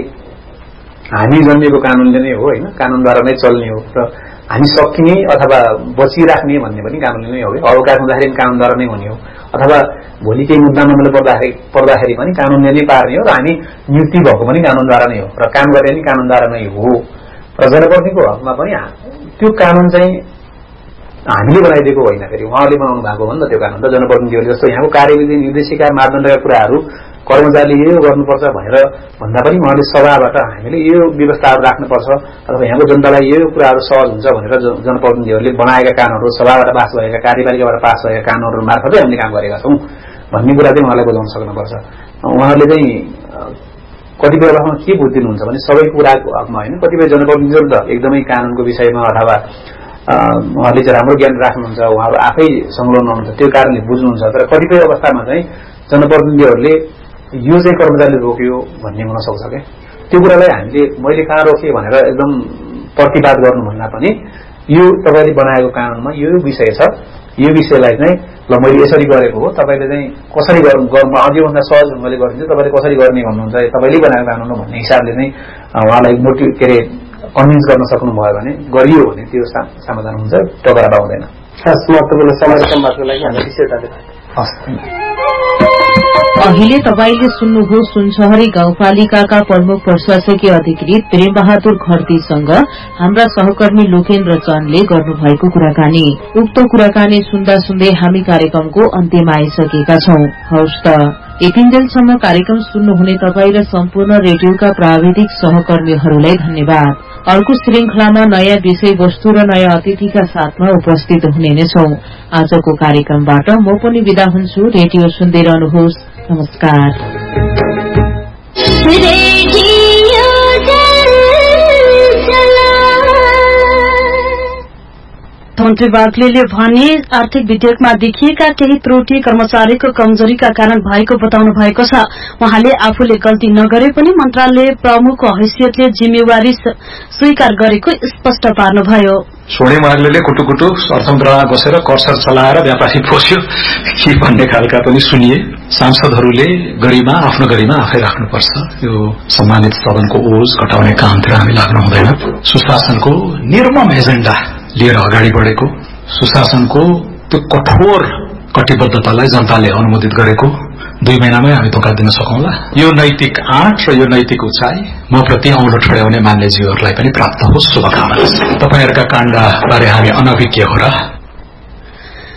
हामी जन्मेको कानूनले नै हो होइन, कानूनद्वारा नै चल्ने हो र हामी सकिने अथवा बचिराख्ने भन्ने पनि कानूनले नै हो। अवकाश हुँदाखेरि पनि कानूनद्वारा नै हुने हो अथवा भोलि केही मुद्दा मामला पर्दाखेरि पनि कानूनले नै पार्ने हो र हामी नियुक्ति भएको पनि कानूनद्वारा नै हो र काम गर्ने पनि कानूनद्वारा नै हो। र जनप्रतिनिधिको हकमा पनि त्यो कानून चाहिँ हामीले बनाइदिएको होइन, फेरि उहाँहरूले बनाउनु भएको हो नि त त्यो कानून त। जनप्रतिनिधिहरूले जस्तो यहाँको कार्यविधि निर्देशिका मापदण्डका कुराहरू कर्मचारीले यो गर्नुपर्छ भनेर भन्दा पनि उहाँले सभाबाट हामीले यो व्यवस्थाहरू राख्नुपर्छ अथवा यहाँको जनतालाई यो कुराहरू सहज हुन्छ भनेर जनप्रतिनिधिहरूले बनाएका कानूनहरू सभाबाट पास भएका कार्यपालिकाबाट पास भएका कानूनहरू मार्फतै हामीले काम गरेका छौँ भन्ने कुरा चाहिँ उहाँलाई बुझाउन सक्नुपर्छ। उहाँहरूले चाहिँ कतिपय बेलामा के बुझिदिनुहुन्छ भने सबै कुराको हकमा होइन, कतिपय जनप्रतिनिधिहरू त एकदमै कानूनको विषयमा अथवा उहाँले चाहिँ राम्रो ज्ञान राख्नुहुन्छ, उहाँहरू आफै संलग्न हुनुहुन्छ, त्यो कारणले बुझ्नुहुन्छ। तर कतिपय अवस्थामा चाहिँ जनप्रतिनिधिहरूले यो चाहिँ कर्मचारीले रोक्यो भन्ने हुन सक्छ क्या। त्यो कुरालाई हामीले मैले कहाँ रोकेँ भनेर एकदम प्रतिवाद गर्नुभन्दा पनि यो तपाईँले बनाएको कानूनमा यो विषय छ, यो विषयलाई चाहिँ ल मैले यसरी गरेको हो, तपाईँले चाहिँ कसरी गर्नु अझैभन्दा सहज ढङ्गले गरिदिन्छ, तपाईँले कसरी गर्ने भन्नुहुन्छ, तपाईँले बनाएको कानून हो भन्ने हिसाबले चाहिँ उहाँलाई कन्भिन्स गर्न सक्नुभयो भने गरियो भने त्यो समाधान हुन्छ, टकरार आउँदैन। अहिले तपाईले सुन्नुभयो सुनसहरी गाउँपालिकाका प्रमुख प्रशासकीय अधिकृत प्रेमबहादुर खर्तीसँग हाम्रा सहकर्मी लोकेन्द्र चन्दले गर्नुभएको कुराकानी। उक्त कुराकानी सुन्दा सुन्दै हामी कार्यक्रमको अन्त्यमा आइसकेका छौं। हवस् त यतिन्जेलसम्म कार्यक्रम सुन्नुहुने तपाई र सम्पूर्ण रेडियोका प्राविधिक सहकर्मीहरूलाई धन्यवाद। अर्को श्रृंखलामा नयाँ विषयवस्तु र नयाँ अतिथिका साथमा उपस्थित हुने नै छौं। आजको कार्यक्रमबाट म पनि विदा हुन्छु। रेडियो सुन्दै रहनुहोस्। नमस्कार। मन्त्री बाग्लेले भने आर्थिक विधेयकमा देखिएका केही त्रुटि कर्मचारीको कमजोरीका कारण भएको बताउनु भएको छ। उहाँले आफूले गल्ती नगरे पनि मन्त्रालय प्रमुखको हैसियतले जिम्मेवारी स्वीकार गरेको स्पष्ट पार्नुभयो। सोढे माग्लेले कुटुकुटु अर्थमन्त्रालयमा बसेर कर्सर चलाएर व्यापारी पोस्यो के भन्ने खालका पनि सुनिए। सांसदहरूले गरिमा आफ्नो गरिमा आफै राख्नुपर्छ। यो सम्मानित सदनको ओज घटाउने कामतिर हामी लाग्नु हुँदैन। सुशासनको निर्मम एजेन्डा लिएर अगाडि बढेको, सुशासनको त्यो कठोर कटिबद्धतालाई जनताले अनुमोदित गरेको 2 महिनामै हामी धोका दिन सकौंला। यो नैतिक आँट र यो नैतिक उचाइ म प्रति औँलो ठड्याउने मान्यज्यूहरूलाई पनि प्राप्त होस्। शुभकामना। तपाईहरूका काण्ड बारे हामी अनभिज्ञ हो र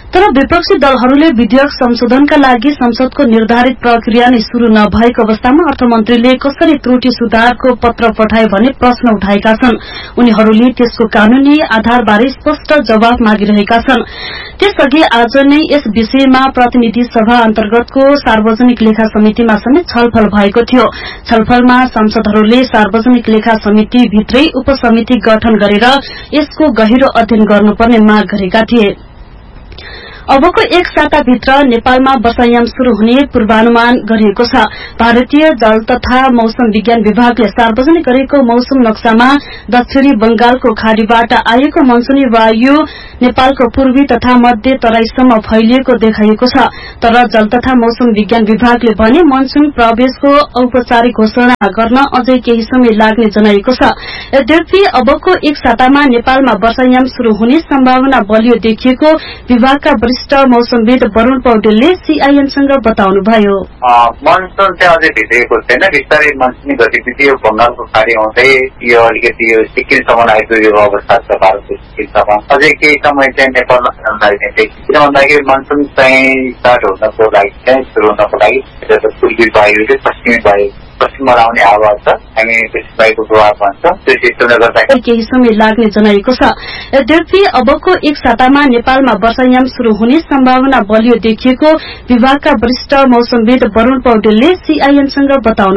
तर विपक्षी दलहरूले विधेयक संशोधनका लागि संसदको निर्धारित प्रक्रिया नै शुरू नभएको अवस्थामा अर्थमन्त्रीले कसरी त्रुटि सुधारको पत्र पठाए भन्ने प्रश्न उठाएका छन्। उनीहरूले त्यसको कानूनी आधारबारे स्पष्ट जवाब मागिरहेका छन्। त्यसअघि आज नै यस विषयमा प्रतिनिधि सभा अन्तर्गतको सार्वजनिक लेखा समितिमा समेत छलफल भएको थियो। छलफलमा सांसदहरूले सार्वजनिक लेखा समिति भित्रै उपसमिति गठन गरेर यसको गहिरो अध्ययन गर्नुपर्ने माग गरेका थिए। अबको एक साताभित्र नेपालमा वर्षायाम शुरू हुने पूर्वानुमान गरिएको छ। भारतीय जल तथा मौसम विज्ञान विभागले सार्वजनिक गरेको मौसम नक्सामा दक्षिणी बंगालको खाड़ीबाट आएको मनसुनी वायु नेपालको पूर्वी तथा मध्य तराईसम्म फैलिएको देखाइएको छ। तर जल तथा मौसम विज्ञान विभागले भने मनसुन प्रवेशको औपचारिक घोषणा गर्न अझै केही समय लाग्ने जनाएको छ। यद्यपि अबको एक सातामा नेपालमा वर्षायाम शुरू हुने सम्भावना बलियो देखिएको विभागका मौसमविद वरुण पौडेलले सीआईएनसँग बताउनुभयो। मनसुन चाहिँ अझै भित्रिएको छैन। बिस्तारै मनसुनी गतिविधि यो बंगालको खाडी आउँदै यो अलिकति यो सिक्किमसम्म आइपुगेको अवस्था छ। भारतको सिक्किमसम्म अझै केही समय चाहिँ नेपालमा जान लाग्ने चाहिँ किन भन्दाखेरि मनसुन चाहिँ स्टार्ट हुनको लागि चाहिँ शुरू हुनको लागि पूर्वी वायुले पश्चिममा आउने हावा छ। हामी त्यसबाहेकको प्रभाव भन्छ। त्यो सिस्टमले गर्दा केही समय लाग्ने जनाएको छ। यद्यपि अबको एक सातामा नेपालमा वर्षायाम शुरू हुने सम्भावना बलियो देखिएको विभागका वरिष्ठ मौसमविद वरुण पौडेलले सीआईएनसँग बताउनु